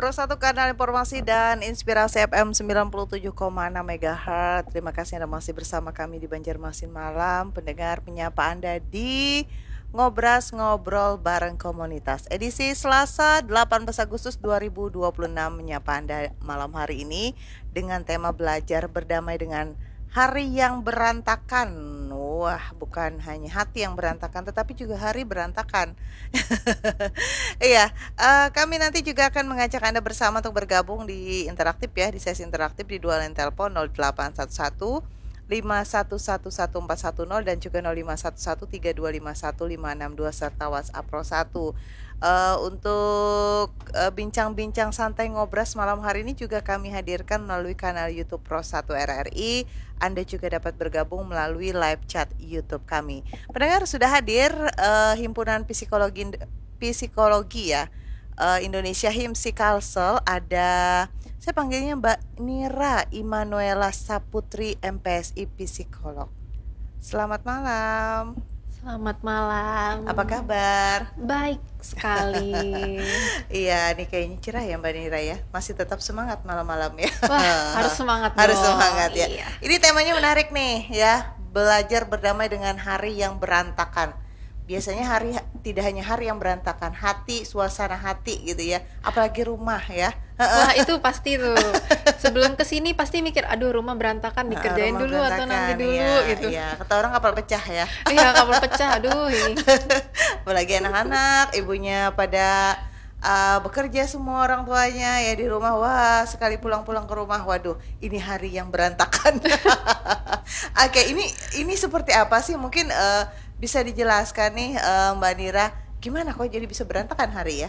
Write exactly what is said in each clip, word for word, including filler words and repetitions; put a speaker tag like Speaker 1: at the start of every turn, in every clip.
Speaker 1: Pro satu kanal informasi dan inspirasi F M sembilan puluh tujuh koma enam megahertz. Terima kasih Anda masih bersama kami di Banjarmasin Malam. Pendengar menyapa Anda di Ngobras Ngobrol Bareng Komunitas. Edisi Selasa delapan belas Agustus dua ribu dua puluh enam menyapa Anda malam hari ini dengan tema belajar berdamai dengan hari yang berantakan. Wah, bukan hanya hati yang berantakan, tetapi juga hari berantakan. Iya, eh, kami nanti juga akan mengajak Anda bersama untuk bergabung di interaktif ya, di sesi interaktif di dua line telepon nol delapan satu satu lima satu satu satu empat satu nol dan juga nol lima satu satu tiga dua lima satu lima enam dua serta WhatsApp Pro satu. Eh, untuk eh, bincang-bincang santai ngobras malam hari ini juga kami hadirkan melalui kanal YouTube Pro satu R R I. Anda juga dapat bergabung melalui live chat YouTube kami. Pendengar sudah hadir eh, Himpunan Psikologi Psikologi ya eh, Indonesia Himsi Kalsel. Ada saya panggilnya Mbak Nira Immanuela Saputri M P S I Psikolog. Selamat malam.
Speaker 2: Selamat malam.
Speaker 1: Apa kabar?
Speaker 2: Baik sekali.
Speaker 1: Iya, nih kayaknya cerah ya Mbak Nira ya. Masih tetap semangat malam-malam ya.
Speaker 2: Wah, harus semangat
Speaker 1: Harus
Speaker 2: dong.
Speaker 1: semangat ya.
Speaker 2: Iya.
Speaker 1: Ini temanya menarik nih ya. Belajar berdamai dengan hari yang berantakan. Biasanya hari tidak hanya hari yang berantakan, hati, suasana hati gitu ya. Apalagi rumah ya.
Speaker 2: Wah, itu pasti tuh. Sebelum kesini pasti mikir, aduh rumah berantakan, dikerjain
Speaker 1: Rumah
Speaker 2: dulu atau nanti
Speaker 1: berantakan,
Speaker 2: dulu
Speaker 1: iya,
Speaker 2: gitu.
Speaker 1: Iya, kata orang kapal pecah ya.
Speaker 2: Iya, kabel pecah, aduh ini.
Speaker 1: Apalagi anak-anak, ibunya pada uh, bekerja semua orang tuanya ya di rumah. Wah, sekali pulang-pulang ke rumah, waduh, ini hari yang berantakan. Oke, ini ini seperti apa sih? Mungkin uh, bisa dijelaskan nih uh, Mbak Nira, gimana kok jadi bisa berantakan hari ya?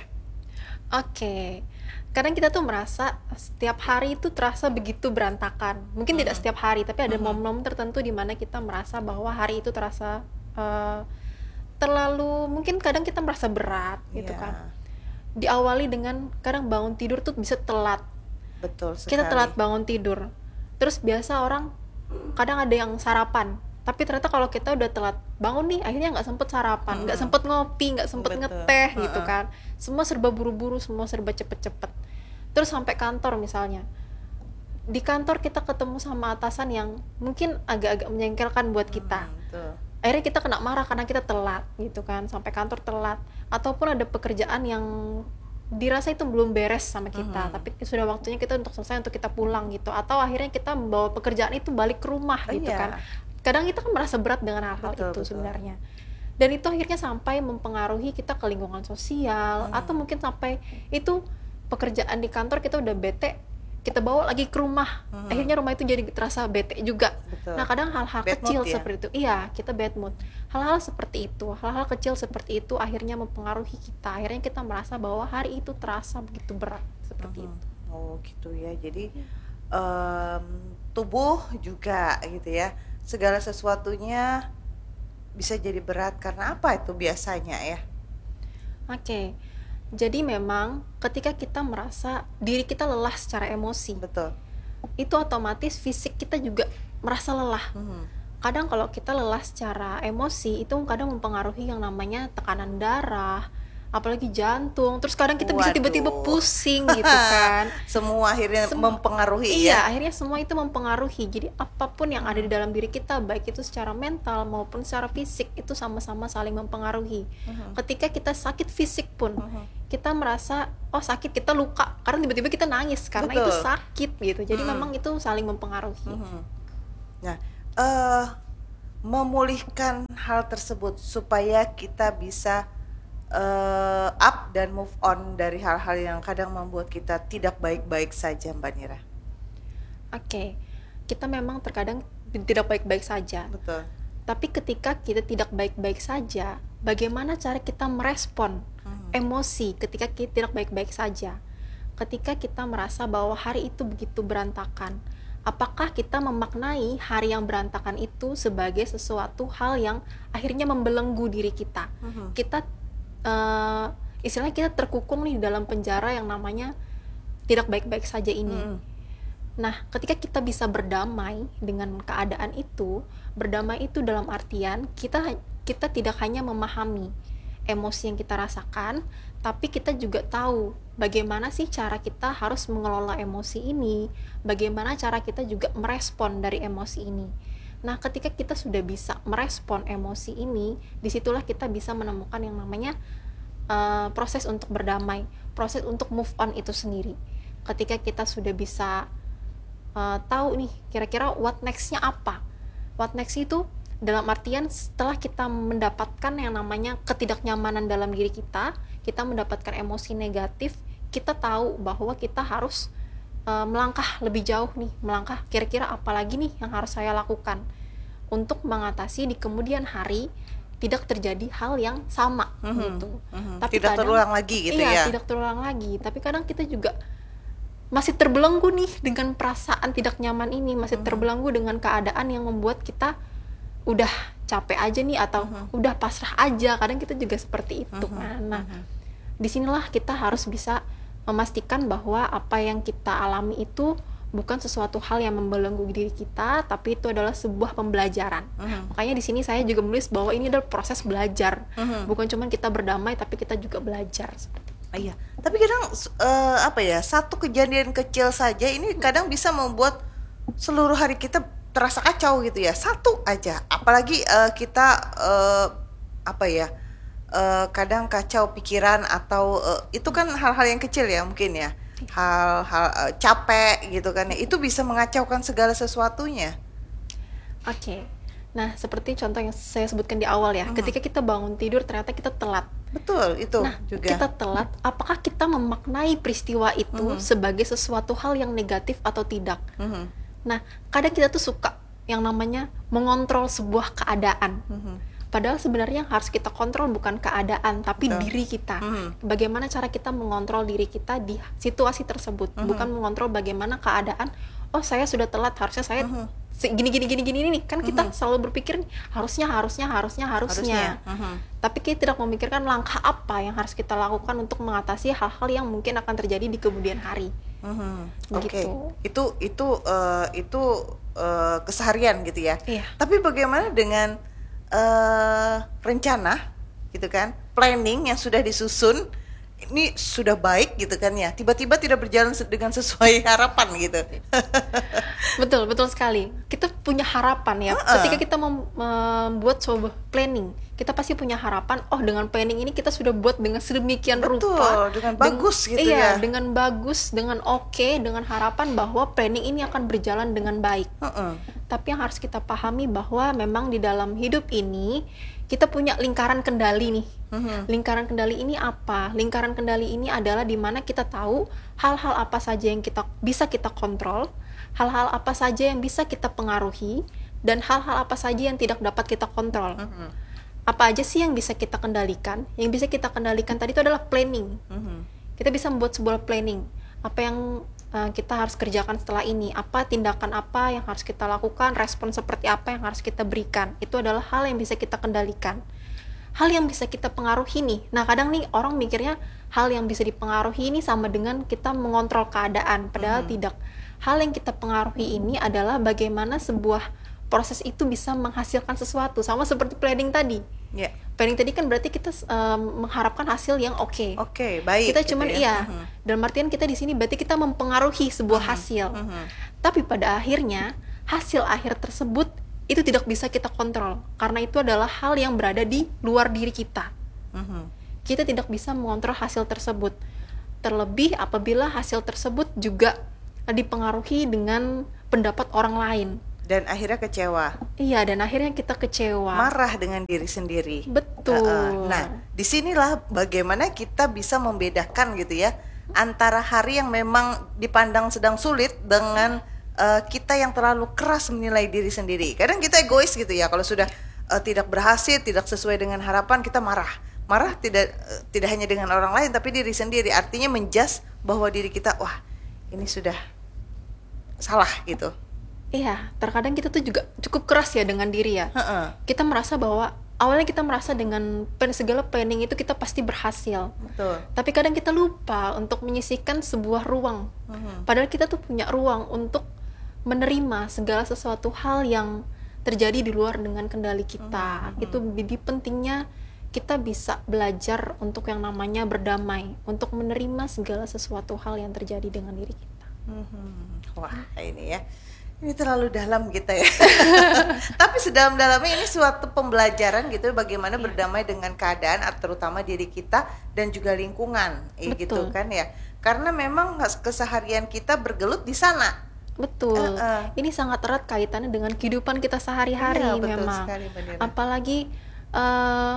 Speaker 2: Oke. Kadang kita tuh merasa setiap hari itu terasa begitu berantakan. Mungkin tidak setiap hari, tapi ada momen-momen tertentu di mana kita merasa bahwa hari itu terasa uh, terlalu, mungkin kadang kita merasa berat gitu
Speaker 1: Iya.
Speaker 2: kan. Diawali dengan kadang bangun tidur tuh bisa telat.
Speaker 1: Betul sekali.
Speaker 2: Kita telat bangun tidur. Terus biasa orang kadang ada yang sarapan, tapi ternyata kalau kita udah telat bangun nih, akhirnya nggak sempet sarapan, nggak sempet ngopi, nggak sempet
Speaker 1: Betul.
Speaker 2: ngeteh gitu
Speaker 1: Uh-uh.
Speaker 2: kan. Semua serba buru-buru, semua serba cepet-cepet. Terus sampai kantor misalnya, di kantor kita ketemu sama atasan yang mungkin agak-agak menyengkelkan buat kita.
Speaker 1: Hmm, betul.
Speaker 2: Akhirnya kita kena marah karena kita telat gitu kan, sampai kantor telat. Ataupun ada pekerjaan yang dirasa itu belum beres sama kita,
Speaker 1: Mhm.
Speaker 2: tapi sudah waktunya kita untuk selesai, untuk kita pulang gitu. Atau akhirnya kita membawa pekerjaan itu balik ke rumah
Speaker 1: Oh,
Speaker 2: gitu
Speaker 1: iya.
Speaker 2: kan. Kadang kita kan merasa berat dengan hal-hal
Speaker 1: Betul,
Speaker 2: itu
Speaker 1: betul.
Speaker 2: sebenarnya. Dan itu akhirnya sampai mempengaruhi kita ke lingkungan sosial,
Speaker 1: Hmm.
Speaker 2: atau mungkin sampai itu pekerjaan di kantor kita udah bete, kita bawa lagi ke rumah.
Speaker 1: Hmm.
Speaker 2: Akhirnya rumah itu jadi terasa bete juga.
Speaker 1: Betul.
Speaker 2: Nah, kadang hal-hal
Speaker 1: Bad
Speaker 2: kecil
Speaker 1: mood ya?
Speaker 2: seperti itu, iya, kita bad mood. Hal-hal seperti itu, hal-hal kecil seperti itu akhirnya mempengaruhi kita. Akhirnya kita merasa bahwa hari itu terasa begitu berat seperti
Speaker 1: Mhm.
Speaker 2: itu.
Speaker 1: Oh gitu ya. Jadi em, tubuh juga gitu ya. Segala sesuatunya bisa jadi berat karena apa itu biasanya ya?
Speaker 2: Oke. Jadi memang ketika kita merasa diri kita lelah secara emosi,
Speaker 1: Betul.
Speaker 2: itu otomatis fisik kita juga merasa lelah.
Speaker 1: Mhm.
Speaker 2: Kadang kalau kita lelah secara emosi, itu kadang mempengaruhi yang namanya tekanan darah, apalagi jantung. Terus kadang kita bisa
Speaker 1: Waduh.
Speaker 2: tiba-tiba pusing gitu kan.
Speaker 1: Semua akhirnya
Speaker 2: Sem-
Speaker 1: mempengaruhi
Speaker 2: Iya,
Speaker 1: ya.
Speaker 2: akhirnya semua itu mempengaruhi. Jadi apapun yang ada di dalam diri kita, baik itu secara mental maupun secara fisik, itu sama-sama saling mempengaruhi.
Speaker 1: Mhm.
Speaker 2: Ketika kita sakit fisik pun,
Speaker 1: Mhm.
Speaker 2: kita merasa oh sakit, kita luka karena tiba-tiba kita nangis karena itu
Speaker 1: Betul.
Speaker 2: sakit gitu. Jadi
Speaker 1: Mhm.
Speaker 2: memang itu saling mempengaruhi.
Speaker 1: Mhm. Nah, eh memulihkan hal tersebut supaya kita bisa eh, up dan move on dari hal-hal yang kadang membuat kita tidak baik-baik saja, Mbak Nira.
Speaker 2: Oke, kita memang terkadang tidak baik-baik saja.
Speaker 1: Betul.
Speaker 2: Tapi ketika kita tidak baik-baik saja, bagaimana cara kita merespon
Speaker 1: Mhm.
Speaker 2: emosi ketika kita tidak baik-baik saja? Ketika kita merasa bahwa hari itu begitu berantakan, apakah kita memaknai hari yang berantakan itu sebagai sesuatu hal yang akhirnya membelenggu diri kita?
Speaker 1: Mhm.
Speaker 2: Kita eh, istilahnya kita terkukung nih di dalam penjara yang namanya tidak baik-baik saja ini.
Speaker 1: Mhm.
Speaker 2: Nah, ketika kita bisa berdamai dengan keadaan itu, berdamai itu dalam artian kita kita tidak hanya memahami emosi yang kita rasakan, tapi kita juga tahu bagaimana sih cara kita harus mengelola emosi ini, bagaimana cara kita juga merespon dari emosi ini. Nah, ketika kita sudah bisa merespon emosi ini, disitulah kita bisa menemukan yang namanya uh, proses untuk berdamai, proses untuk move on itu sendiri. Ketika kita sudah bisa uh, tahu nih, kira-kira what next-nya apa. What next itu dalam artian setelah kita mendapatkan yang namanya ketidaknyamanan dalam diri kita, kita mendapatkan emosi negatif, kita tahu bahwa kita harus uh, melangkah lebih jauh nih, melangkah kira-kira apa lagi nih yang harus saya lakukan untuk mengatasi di kemudian hari tidak terjadi hal yang sama mm-hmm. gitu.
Speaker 1: Mm-hmm.
Speaker 2: Tapi
Speaker 1: tidak
Speaker 2: kadang,
Speaker 1: terulang lagi gitu
Speaker 2: iya,
Speaker 1: ya.
Speaker 2: tidak terulang lagi. Tapi kadang kita juga masih terbelenggu nih dengan perasaan tidak nyaman ini, masih mm-hmm. terbelenggu dengan keadaan yang membuat kita udah capek aja nih atau mm-hmm. udah pasrah aja. Kadang kita juga seperti itu. Mm-hmm. Nah, mm-hmm. disinilah kita harus bisa memastikan bahwa apa yang kita alami itu bukan sesuatu hal yang membelenggu diri kita, tapi itu adalah sebuah pembelajaran. Uh-huh. Makanya di sini saya juga menulis bahwa ini adalah proses belajar, uh-huh. bukan cuma kita berdamai, tapi kita juga belajar seperti itu.
Speaker 1: Iya, tapi kadang uh, apa ya, satu kejadian kecil saja ini kadang bisa membuat seluruh hari kita terasa kacau gitu ya. Satu aja, apalagi uh, kita uh, apa ya, uh, kadang kacau pikiran atau uh, itu kan hal-hal yang kecil ya mungkin ya. hal-hal uh, capek gitu kan ya, itu bisa mengacaukan segala sesuatunya.
Speaker 2: Oke, okay. Nah seperti contoh yang saya sebutkan di awal ya, uh-huh. ketika kita bangun tidur ternyata kita telat.
Speaker 1: Betul, itu
Speaker 2: nah,
Speaker 1: juga.
Speaker 2: Kita telat, apakah kita memaknai peristiwa itu uh-huh. sebagai sesuatu hal yang negatif atau tidak? Uh-huh. Nah, kadang kita tuh suka yang namanya mengontrol sebuah keadaan. Uh-huh. Padahal sebenarnya yang harus kita kontrol bukan keadaan, tapi Betul. diri kita. Mm-hmm. Bagaimana cara kita mengontrol diri kita di situasi tersebut, mm-hmm. bukan mengontrol bagaimana keadaan. Oh, saya sudah telat, harusnya saya mm-hmm. gini gini gini gini nih. Kan kita mm-hmm. selalu berpikir harusnya harusnya harusnya harusnya. harusnya. Mm-hmm. Tapi kita tidak memikirkan langkah apa yang harus kita lakukan untuk mengatasi hal-hal yang mungkin akan terjadi di kemudian hari.
Speaker 1: Mm-hmm. Oke, okay. itu itu uh, itu uh, keseharian gitu ya.
Speaker 2: Iya.
Speaker 1: Tapi bagaimana dengan Uh, rencana gitu kan, planning yang sudah disusun ini sudah baik gitu kan ya, tiba-tiba tidak berjalan dengan sesuai harapan gitu.
Speaker 2: Betul, betul sekali. Kita punya harapan ya. Uh-uh. Ketika kita mem- membuat sebuah planning, kita pasti punya harapan, oh dengan planning ini kita sudah buat dengan sedemikian
Speaker 1: Betul,
Speaker 2: rupa,
Speaker 1: dengan bagus
Speaker 2: Den-
Speaker 1: gitu
Speaker 2: iya,
Speaker 1: ya.
Speaker 2: dengan bagus, dengan oke, okay, dengan harapan bahwa planning ini akan berjalan dengan baik. Uh-uh. Tapi yang harus kita pahami bahwa memang di dalam hidup ini kita punya lingkaran kendali nih. Uh-huh. Lingkaran kendali ini apa? Lingkaran kendali ini adalah di mana kita tahu hal-hal apa saja yang kita bisa kita kontrol, hal-hal apa saja yang bisa kita pengaruhi, dan hal-hal apa saja yang tidak dapat kita kontrol. Uh-huh. Apa aja sih yang bisa kita kendalikan? Yang bisa kita kendalikan tadi itu adalah planning. Uh-huh. Kita bisa membuat sebuah planning. Apa yang Uh, kita harus kerjakan setelah ini, apa tindakan apa yang harus kita lakukan, respon seperti apa yang harus kita berikan. Itu adalah hal yang bisa kita kendalikan, hal yang bisa kita pengaruhi nih. Nah kadang nih orang mikirnya hal yang bisa dipengaruhi ini sama dengan kita mengontrol keadaan, padahal hmm. tidak. Hal yang kita pengaruhi ini adalah bagaimana sebuah proses itu bisa menghasilkan sesuatu, sama seperti planning tadi.
Speaker 1: Yeah.
Speaker 2: Planning tadi kan berarti kita um, mengharapkan hasil yang oke. Okay.
Speaker 1: Oke, okay, baik.
Speaker 2: Kita cuman
Speaker 1: gitu ya.
Speaker 2: iya.
Speaker 1: Uh-huh.
Speaker 2: Dalam artian kita di sini berarti kita mempengaruhi sebuah uh-huh. hasil. Uh-huh. Tapi pada akhirnya hasil akhir tersebut itu tidak bisa kita kontrol karena itu adalah hal yang berada di luar diri kita. Uh-huh. Kita tidak bisa mengontrol hasil tersebut. Terlebih apabila hasil tersebut juga dipengaruhi dengan pendapat orang lain.
Speaker 1: Dan akhirnya kecewa.
Speaker 2: Iya, dan akhirnya kita kecewa.
Speaker 1: Marah dengan diri sendiri.
Speaker 2: Betul.
Speaker 1: Uh-uh. Nah, disinilah bagaimana kita bisa membedakan gitu ya antara hari yang memang dipandang sedang sulit dengan uh, kita yang terlalu keras menilai diri sendiri. Kadang kita egois gitu ya. Kalau sudah uh, tidak berhasil, tidak sesuai dengan harapan, kita marah. Marah tidak uh, tidak hanya dengan orang lain, tapi diri sendiri. Artinya menjudge bahwa diri kita, wah ini sudah salah gitu.
Speaker 2: Iya, terkadang kita tuh juga cukup keras ya dengan diri ya. Uh-uh. Kita merasa bahwa awalnya kita merasa dengan segala planning itu kita pasti berhasil.
Speaker 1: Betul.
Speaker 2: Tapi kadang kita lupa untuk menyisihkan sebuah ruang. Uh-huh. Padahal kita tuh punya ruang untuk menerima segala sesuatu hal yang terjadi di luar dengan kendali kita. Uh-huh. Itu jadi pentingnya kita bisa belajar untuk yang namanya berdamai, untuk menerima segala sesuatu hal yang terjadi dengan diri kita.
Speaker 1: Mhm. Wah, ini ya. Ini terlalu dalam gitu ya. Tapi sedalam-dalamnya ini suatu pembelajaran gitu bagaimana
Speaker 2: Iya.
Speaker 1: berdamai dengan keadaan terutama diri kita dan juga lingkungan, eh, gitu
Speaker 2: Betul.
Speaker 1: kan ya. Karena memang keseharian kita bergelut di sana.
Speaker 2: Betul.
Speaker 1: Heeh.
Speaker 2: Ini sangat erat kaitannya dengan kehidupan kita
Speaker 1: Iya,
Speaker 2: sehari-hari
Speaker 1: betul
Speaker 2: memang.
Speaker 1: sekali Mbak Nira.
Speaker 2: Apalagi eh,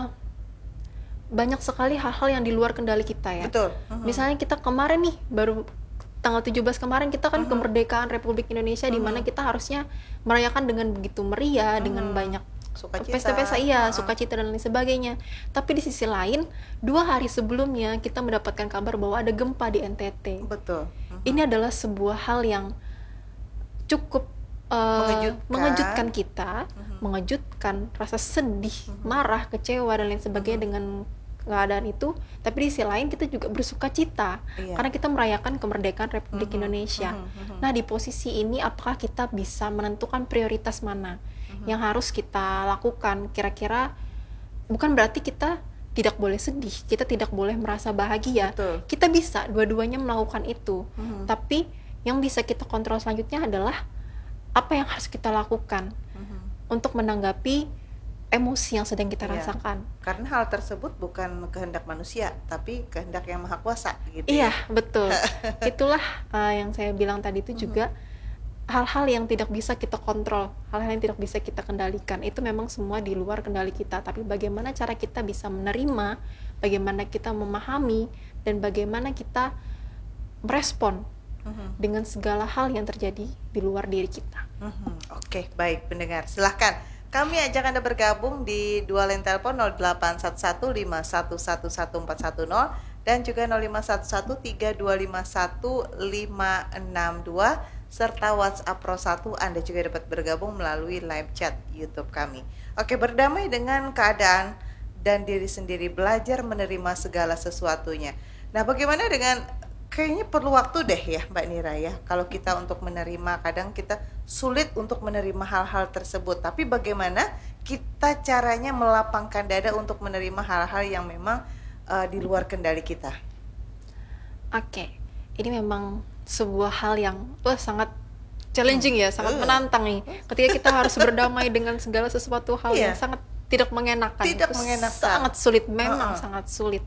Speaker 2: banyak sekali hal-hal yang di luar kendali kita ya.
Speaker 1: Betul. Mhm.
Speaker 2: Misalnya kita kemarin nih baru tanggal tujuh belas kemarin kita kan
Speaker 1: Mhm.
Speaker 2: kemerdekaan Republik Indonesia di mana
Speaker 1: Mhm.
Speaker 2: kita harusnya merayakan dengan begitu meriah, dengan
Speaker 1: Mhm.
Speaker 2: banyak
Speaker 1: Sukacita.
Speaker 2: pesta-pesta iya,
Speaker 1: Heeh.
Speaker 2: sukacita dan lain sebagainya. Tapi di sisi lain, dua hari sebelumnya kita mendapatkan kabar bahwa ada gempa di N T T.
Speaker 1: Betul. Mhm.
Speaker 2: Ini adalah sebuah hal yang cukup uh,
Speaker 1: Mengejutkan.
Speaker 2: mengejutkan kita,
Speaker 1: Mhm.
Speaker 2: mengejutkan, rasa sedih,
Speaker 1: Mhm.
Speaker 2: marah, kecewa dan lain sebagainya
Speaker 1: Mhm.
Speaker 2: dengan keadaan itu. Tapi di sisi lain kita juga bersuka cita
Speaker 1: Iya.
Speaker 2: karena kita merayakan kemerdekaan Republik
Speaker 1: Mhm.
Speaker 2: Indonesia.
Speaker 1: Mhm. Mhm.
Speaker 2: Nah, di posisi ini apakah kita bisa menentukan prioritas mana
Speaker 1: Mhm.
Speaker 2: yang harus kita lakukan? Kira-kira bukan berarti kita tidak boleh sedih, kita tidak boleh merasa bahagia.
Speaker 1: Betul.
Speaker 2: Kita bisa dua-duanya melakukan itu.
Speaker 1: Mhm.
Speaker 2: Tapi yang bisa kita kontrol selanjutnya adalah apa yang harus kita lakukan
Speaker 1: Mhm.
Speaker 2: untuk menanggapi emosi yang sedang kita
Speaker 1: Iya.
Speaker 2: rasakan.
Speaker 1: Karena hal tersebut bukan kehendak manusia, tapi kehendak yang maha kuasa gitu
Speaker 2: Iya,
Speaker 1: ya.
Speaker 2: betul. Itulah uh, yang saya bilang tadi itu
Speaker 1: Mhm.
Speaker 2: juga hal-hal yang tidak bisa kita kontrol, hal-hal yang tidak bisa kita kendalikan. Itu memang semua di luar kendali kita, tapi bagaimana cara kita bisa menerima, bagaimana kita memahami, dan bagaimana kita merespon
Speaker 1: Mhm.
Speaker 2: dengan segala hal yang terjadi di luar diri kita.
Speaker 1: Mhm. Oke, baik pendengar. Silahkan kami ajak Anda bergabung di dua line telepon nol delapan satu satu lima satu satu satu empat satu nol dan juga nol lima satu satu tiga dua lima satu lima enam dua serta WhatsApp Pro satu. Anda juga dapat bergabung melalui live chat YouTube kami. Oke, berdamai dengan keadaan dan diri sendiri, belajar menerima segala sesuatunya. Nah, bagaimana dengan kayaknya perlu waktu deh ya Mbak Nira ya. Kalau kita untuk menerima, kadang kita sulit untuk menerima hal-hal tersebut. Tapi bagaimana kita caranya melapangkan dada untuk menerima hal-hal yang memang uh, di luar kendali kita?
Speaker 2: Oke, ini memang sebuah hal yang wah, sangat challenging ya, sangat
Speaker 1: Uh.
Speaker 2: menantang nih. Ketika kita harus berdamai dengan segala sesuatu hal
Speaker 1: Iya.
Speaker 2: yang sangat tidak mengenakan,
Speaker 1: Tidak
Speaker 2: itu
Speaker 1: mengenakan.
Speaker 2: sangat sulit, memang
Speaker 1: Uh-uh.
Speaker 2: sangat sulit.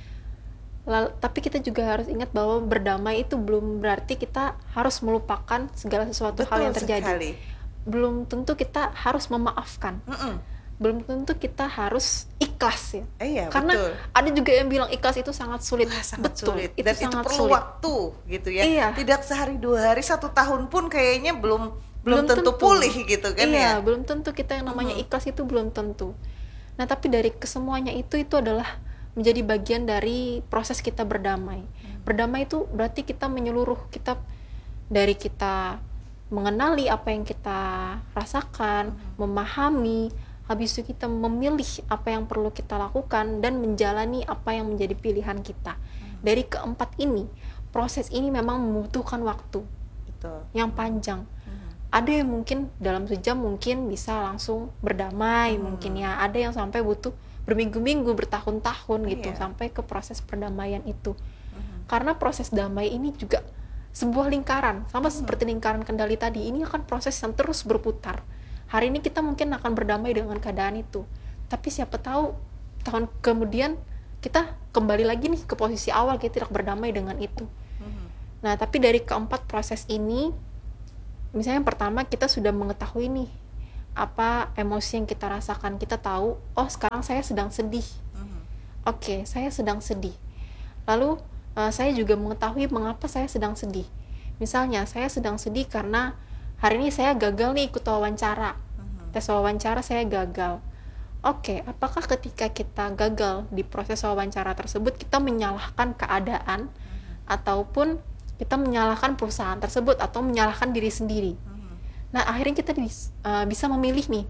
Speaker 2: Lalu, tapi kita juga harus ingat bahwa berdamai itu belum berarti kita harus melupakan segala sesuatu hal
Speaker 1: Betul
Speaker 2: yang terjadi.
Speaker 1: sekali.
Speaker 2: Belum tentu kita harus memaafkan.
Speaker 1: Mm-mm.
Speaker 2: Belum tentu kita harus ikhlas ya.
Speaker 1: Iya,
Speaker 2: Karena
Speaker 1: betul.
Speaker 2: ada juga yang bilang ikhlas itu sangat sulit.
Speaker 1: Wah, sangat
Speaker 2: Betul,
Speaker 1: sulit.
Speaker 2: itu
Speaker 1: Dan itu
Speaker 2: sangat
Speaker 1: perlu
Speaker 2: sulit.
Speaker 1: waktu gitu ya.
Speaker 2: Iya.
Speaker 1: Tidak sehari dua hari, satu tahun pun kayaknya belum belum,
Speaker 2: Belum
Speaker 1: tentu,
Speaker 2: tentu.
Speaker 1: pulih gitu kan
Speaker 2: iya,
Speaker 1: ya.
Speaker 2: belum tentu kita yang namanya
Speaker 1: Mhm.
Speaker 2: ikhlas itu belum tentu. Nah, tapi dari kesemuanya itu itu adalah menjadi bagian dari proses kita berdamai.
Speaker 1: Hmm.
Speaker 2: Berdamai itu berarti kita menyeluruh, kita dari kita mengenali apa yang kita rasakan,
Speaker 1: Hmm.
Speaker 2: memahami, habis itu kita memilih apa yang perlu kita lakukan dan menjalani apa yang menjadi pilihan kita.
Speaker 1: Hmm.
Speaker 2: Dari keempat ini, proses ini memang membutuhkan waktu
Speaker 1: Betul.
Speaker 2: yang panjang.
Speaker 1: Mhm.
Speaker 2: Ada yang mungkin dalam sejam mungkin bisa langsung berdamai,
Speaker 1: Hmm.
Speaker 2: mungkin ya ada yang sampai butuh berminggu-minggu, bertahun-tahun gitu
Speaker 1: Iya.
Speaker 2: sampai ke proses perdamaian itu.
Speaker 1: Mhm.
Speaker 2: Karena proses damai ini juga sebuah lingkaran, sama
Speaker 1: Hmm.
Speaker 2: seperti lingkaran kendali tadi. Ini akan proses yang terus berputar. Hari ini kita mungkin akan berdamai dengan keadaan itu, tapi siapa tahu tahun kemudian kita kembali lagi nih ke posisi awal, kita tidak berdamai dengan itu.
Speaker 1: Mhm.
Speaker 2: Nah, tapi dari keempat proses ini, misalnya yang pertama kita sudah mengetahui nih apa emosi yang kita rasakan. Kita tahu, oh sekarang saya sedang sedih.
Speaker 1: Mhm.
Speaker 2: Oke, saya sedang sedih. Lalu uh, saya juga mengetahui mengapa saya sedang sedih. Misalnya saya sedang sedih karena hari ini saya gagal nih ikut wawancara.
Speaker 1: Mhm.
Speaker 2: Tes wawancara saya gagal. Oke, apakah ketika kita gagal di proses wawancara tersebut kita menyalahkan keadaan
Speaker 1: Mhm.
Speaker 2: ataupun kita menyalahkan perusahaan tersebut atau menyalahkan diri sendiri?
Speaker 1: Mhm.
Speaker 2: Nah, akhirnya kita dis, uh, bisa memilih nih,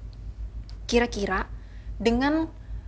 Speaker 2: kira-kira dengan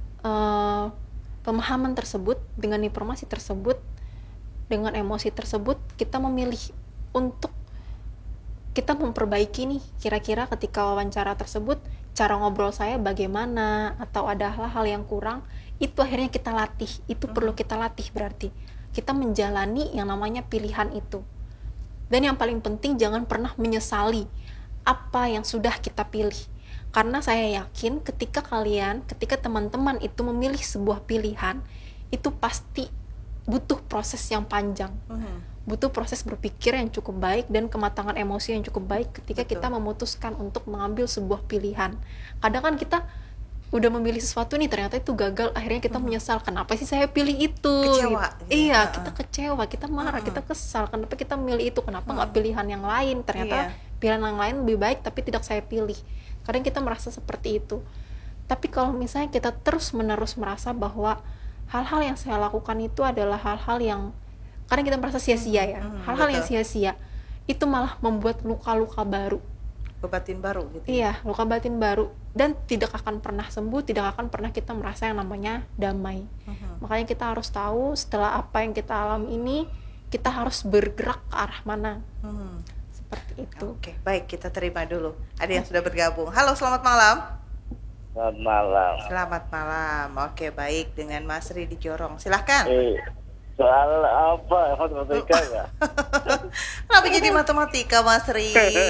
Speaker 2: uh, pemahaman tersebut, dengan informasi tersebut, dengan emosi tersebut, kita memilih untuk kita memperbaiki nih, kira-kira ketika wawancara tersebut, cara ngobrol saya bagaimana, atau ada hal-hal yang kurang, itu akhirnya kita latih. Itu perlu kita latih, berarti kita menjalani yang namanya pilihan itu. Dan yang paling penting, jangan pernah menyesali apa yang sudah kita pilih. Karena saya yakin ketika kalian, ketika teman-teman itu memilih sebuah pilihan, itu pasti butuh proses yang panjang.
Speaker 1: Mhm.
Speaker 2: Butuh proses berpikir yang cukup baik dan kematangan emosi yang cukup baik ketika
Speaker 1: Betul.
Speaker 2: kita memutuskan untuk mengambil sebuah pilihan. Kadang kan kita udah memilih sesuatu nih, ternyata itu gagal, akhirnya kita menyesal, kenapa sih saya pilih itu.
Speaker 1: Kecewa,
Speaker 2: Gitu. Iya,
Speaker 1: ya.
Speaker 2: kita kecewa, kita marah,
Speaker 1: Mm-mm.
Speaker 2: kita kesal, kenapa kita milih itu, kenapa nggak pilihan yang lain, ternyata
Speaker 1: Iya.
Speaker 2: pilihan yang lain lebih baik tapi tidak saya pilih. Kadang kita merasa seperti itu. Tapi kalau misalnya kita terus menerus merasa bahwa hal-hal yang saya lakukan itu adalah hal-hal yang kadang kita merasa sia-sia ya,
Speaker 1: Mm-mm,
Speaker 2: hal-hal yang
Speaker 1: betul.
Speaker 2: sia-sia, itu malah membuat luka-luka baru.
Speaker 1: Kebatin baru gitu.
Speaker 2: Iya, luka batin baru, dan tidak akan pernah sembuh, tidak akan pernah kita merasa yang namanya damai.
Speaker 1: Mhm.
Speaker 2: Makanya kita harus tahu setelah apa yang kita alami ini, kita harus bergerak ke arah mana.
Speaker 1: Mhm.
Speaker 2: Seperti itu.
Speaker 1: Oke, baik, kita terima dulu. Ada yang sudah bergabung. Halo, selamat malam.
Speaker 3: Selamat malam.
Speaker 1: Selamat malam. Oke, baik, dengan Mas Ri di Jorong. Silahkan.
Speaker 3: Eh, soal apa? Matematika ya?
Speaker 1: Kenapa jadi matematika, Mas Ri?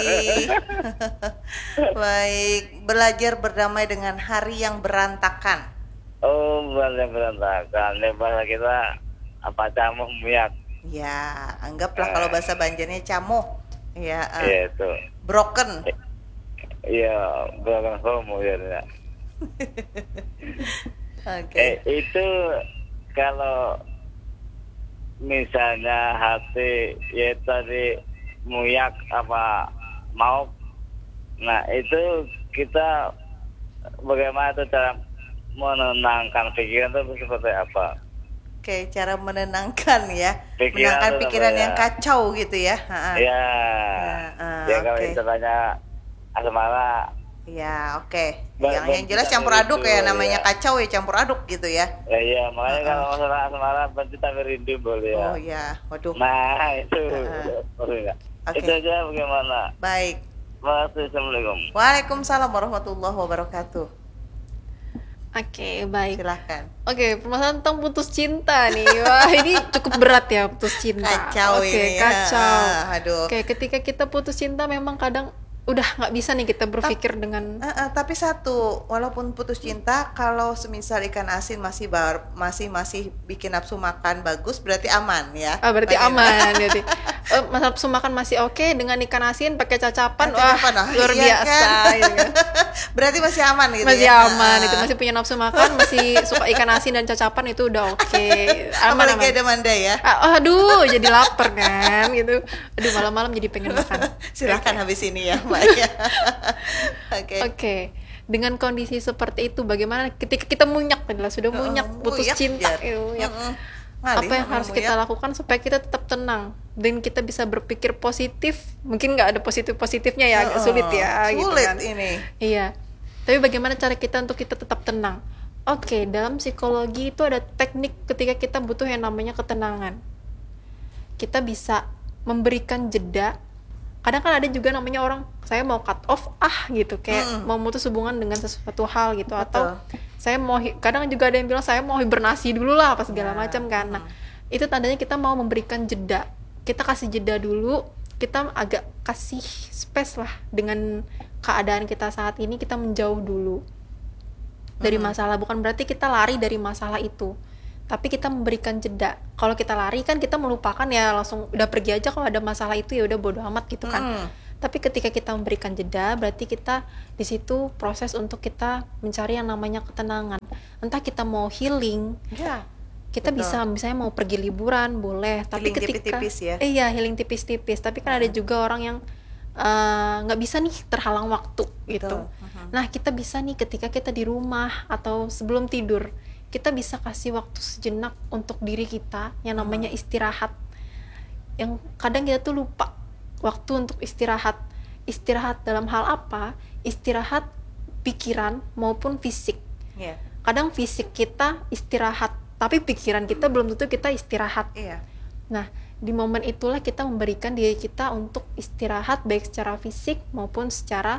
Speaker 1: Baik, belajar berdamai dengan hari yang berantakan.
Speaker 3: Oh, bulan berantakan. Bahasa kita apa camuh miak.
Speaker 1: Ya, anggaplah kalau bahasa Banjarnya camuh. Ya, eh,
Speaker 3: Iya itu.
Speaker 1: broken.
Speaker 3: Iya, bukan homo ya. ya.
Speaker 1: Oke.
Speaker 3: Eh, itu kalau misalnya hati ya tadi muyak apa mau, nah itu kita bagaimana tuh cara menenangkan pikiran itu seperti apa?
Speaker 1: Oke, cara menenangkan ya.
Speaker 3: Pikiran
Speaker 1: Menenangkan
Speaker 3: tuh
Speaker 1: pikiran
Speaker 3: apa ya?
Speaker 1: yang kacau gitu ya. Ha-ha.
Speaker 3: Ya,
Speaker 1: ah,
Speaker 3: ya kalau
Speaker 1: oke.
Speaker 3: istilahnya asmara,
Speaker 1: Ya, oke.
Speaker 3: Ba-
Speaker 1: Yang yang
Speaker 3: ba-
Speaker 1: jelas
Speaker 3: kita
Speaker 1: campur
Speaker 3: dari
Speaker 1: aduk
Speaker 3: itu,
Speaker 1: ya, namanya
Speaker 3: ya.
Speaker 1: kacau ya campur aduk gitu ya.
Speaker 3: ya iya makanya
Speaker 1: Uh-uh.
Speaker 3: kalau masalah asmara berarti tapi rindu boleh ya.
Speaker 1: Oh ya, waduh.
Speaker 3: Nah itu,
Speaker 1: Uh-uh.
Speaker 3: boleh nggak?
Speaker 1: Oke.
Speaker 3: Itu aja bagaimana?
Speaker 1: Baik.
Speaker 3: Terima kasih, assalamualaikum.
Speaker 1: Waalaikumsalam warahmatullahi wabarakatuh.
Speaker 2: Oke, baik.
Speaker 1: Silahkan.
Speaker 2: Oke, permasalahan tentang putus cinta nih. Wah, ini cukup berat ya, putus cinta.
Speaker 1: Kacau
Speaker 2: Oke,
Speaker 1: ini ya.
Speaker 2: kacau.
Speaker 1: Ah, aduh.
Speaker 2: Oke, ketika kita putus cinta memang kadang udah nggak bisa nih kita berpikir dengan
Speaker 1: Eh, eh, tapi satu, walaupun putus cinta, kalau semisal ikan asin masih bar, masih masih bikin nafsu makan bagus, berarti aman ya.
Speaker 2: ah berarti
Speaker 1: Mbak Nina.
Speaker 2: aman berarti. Eh, masa nafsu makan masih oke, dengan ikan asin pakai cacapan, wah
Speaker 1: Cacapan, ah,
Speaker 2: luar
Speaker 1: iya
Speaker 2: biasa
Speaker 1: kan?
Speaker 2: gitu kan.
Speaker 1: Berarti masih aman gitu
Speaker 2: Masih
Speaker 1: ya.
Speaker 2: aman
Speaker 1: Ah.
Speaker 2: itu, masih punya nafsu makan, masih suka ikan asin dan cacapan, itu udah oke. Aman
Speaker 1: Apalagi
Speaker 2: aman.
Speaker 1: ada Manda ya.
Speaker 2: Ah, aduh, jadi lapar kan gitu. Aduh, malam-malam jadi pengen makan.
Speaker 1: Silahkan habis ini ya, Mbak ya. Oke.
Speaker 2: Oke, dengan kondisi seperti itu bagaimana ketika kita munyak adalah sudah munyak,
Speaker 1: Oh,
Speaker 2: putus
Speaker 1: muyak,
Speaker 2: cinta,
Speaker 1: Jar.
Speaker 2: eh, munyak.
Speaker 1: Mm-mm. Ngalih
Speaker 2: Apa yang
Speaker 1: sama
Speaker 2: harus
Speaker 1: muyak.
Speaker 2: kita lakukan supaya kita tetap tenang dan kita bisa berpikir positif? Mungkin nggak ada positif-positifnya ya, agak
Speaker 1: Oh,
Speaker 2: sulit ya gitu
Speaker 1: sulit
Speaker 2: kan.
Speaker 1: ini.
Speaker 2: Iya. Tapi bagaimana cara kita untuk kita tetap tenang? Oke, dalam psikologi itu ada teknik ketika kita butuh yang namanya ketenangan. Kita bisa memberikan jeda. Kadang kan ada juga namanya orang, saya mau cut off ah gitu, kayak
Speaker 1: Mm-mm.
Speaker 2: mau memutus hubungan dengan sesuatu hal gitu, atau
Speaker 1: Betul.
Speaker 2: saya mau hi- kadang juga ada yang bilang saya mau hibernasi dulu lah apa segala
Speaker 1: Ya,
Speaker 2: macam kan. Nah,
Speaker 1: mm.
Speaker 2: itu tandanya kita mau memberikan jeda. Kita kasih jeda dulu, kita agak kasih space lah dengan keadaan kita saat ini, kita menjauh dulu dari masalah. Bukan berarti kita lari dari masalah itu, tapi kita memberikan jeda. Kalau kita lari kan kita melupakan ya, langsung udah pergi aja, kalau ada masalah itu ya udah bodo amat gitu kan.
Speaker 1: Mm.
Speaker 2: Tapi ketika kita memberikan jeda, berarti kita di situ proses untuk kita mencari yang namanya ketenangan. Entah kita mau healing,
Speaker 1: Ya.
Speaker 2: kita
Speaker 1: Betul.
Speaker 2: bisa misalnya mau pergi liburan boleh, tapi
Speaker 1: Healing
Speaker 2: ketika
Speaker 1: tipis-tipis ya.
Speaker 2: eh, iya healing tipis-tipis, tapi kan ada juga orang yang eh, nggak bisa nih, terhalang waktu gitu.
Speaker 1: Mhm.
Speaker 2: Nah, kita bisa nih ketika kita di rumah atau sebelum tidur, kita bisa kasih waktu sejenak untuk diri kita yang namanya istirahat. Yang kadang kita tuh lupa waktu untuk istirahat. Istirahat dalam hal apa? Istirahat pikiran maupun fisik.
Speaker 1: Iya.
Speaker 2: Kadang fisik kita istirahat, tapi pikiran kita belum tentu kita istirahat.
Speaker 1: Iya.
Speaker 2: Nah, di momen itulah kita memberikan diri kita untuk istirahat, baik secara fisik maupun secara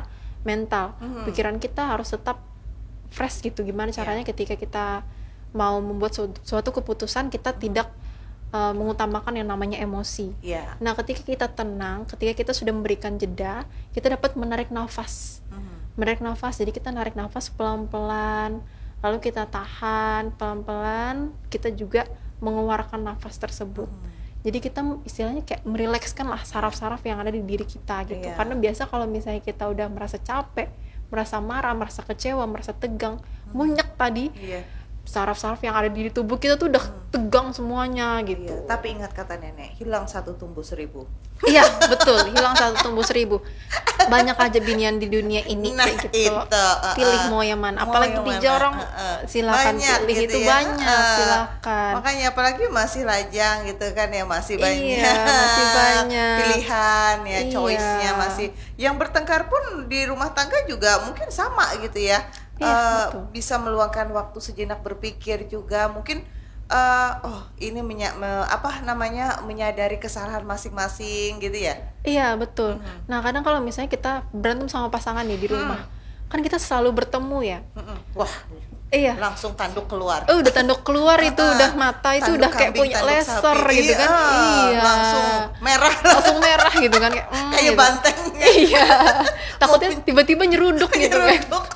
Speaker 2: mental.
Speaker 1: Mhm.
Speaker 2: Pikiran kita harus tetap fresh gitu. Gimana caranya ketika kita mau membuat suatu, suatu keputusan, kita tidak uh, mengutamakan yang namanya emosi.
Speaker 1: Iya.
Speaker 2: Nah, ketika kita tenang, ketika kita sudah memberikan jeda, kita dapat menarik nafas.
Speaker 1: Mhm.
Speaker 2: Menarik nafas, jadi kita narik nafas pelan-pelan, lalu kita tahan pelan-pelan, kita juga mengeluarkan nafas tersebut.
Speaker 1: Mhm.
Speaker 2: Jadi kita istilahnya kayak merilekskan lah saraf-saraf yang ada di diri kita gitu.
Speaker 1: Iya.
Speaker 2: Karena biasa kalau misalnya kita udah merasa capek, merasa marah, merasa kecewa, merasa tegang, munyek tadi,
Speaker 1: Iya.
Speaker 2: saraf-saraf yang ada di tubuh kita tuh udah tegang semuanya gitu.
Speaker 1: Iya. Tapi ingat kata nenek, hilang satu tumbuh seribu.
Speaker 2: Iya, betul. Hilang satu tumbuh seribu. Banyak aja binian di dunia ini
Speaker 1: Nah,
Speaker 2: kayak gitu.
Speaker 1: itu, uh,
Speaker 2: Pilih
Speaker 1: uh.
Speaker 2: mau yang mana.
Speaker 1: Mau
Speaker 2: Apalagi
Speaker 1: yang
Speaker 2: di
Speaker 1: mana,
Speaker 2: jorong,
Speaker 1: uh, uh.
Speaker 2: silakan
Speaker 1: Banyak
Speaker 2: pilih
Speaker 1: gitu
Speaker 2: itu
Speaker 1: ya.
Speaker 2: banyak,
Speaker 1: Uh,
Speaker 2: silakan.
Speaker 1: Makanya apalagi masih lajang gitu kan ya, masih
Speaker 2: Iya,
Speaker 1: banyak.
Speaker 2: masih banyak.
Speaker 1: Pilihan ya,
Speaker 2: Iya.
Speaker 1: choice-nya masih. Yang bertengkar pun di rumah tangga juga mungkin sama gitu ya.
Speaker 2: Iya,
Speaker 1: Eh,
Speaker 2: betul.
Speaker 1: bisa meluangkan waktu sejenak berpikir juga mungkin eh, oh ini menya- me- apa namanya menyadari kesalahan masing-masing gitu ya.
Speaker 2: Iya, betul.
Speaker 1: Mhm.
Speaker 2: Nah, kadang kalau misalnya kita berantem sama pasangan nih di rumah, kan kita selalu bertemu ya.
Speaker 1: Mm-mm. Wah,
Speaker 2: Iya.
Speaker 1: langsung tanduk keluar.
Speaker 2: Oh, udah tanduk keluar itu,
Speaker 1: Ah,
Speaker 2: udah mata itu
Speaker 1: tanduk
Speaker 2: udah kayak
Speaker 1: kambing,
Speaker 2: punya
Speaker 1: tanduk
Speaker 2: laser
Speaker 1: sapi.
Speaker 2: gitu kan.
Speaker 1: Iya,
Speaker 2: Iya.
Speaker 1: langsung merah.
Speaker 2: Langsung merah gitu kan kayak mm,
Speaker 1: Kayak
Speaker 2: gitu.
Speaker 1: banteng.
Speaker 2: Iya. Takutnya tiba-tiba nyeruduk gitu kan.
Speaker 1: Nyeruduk.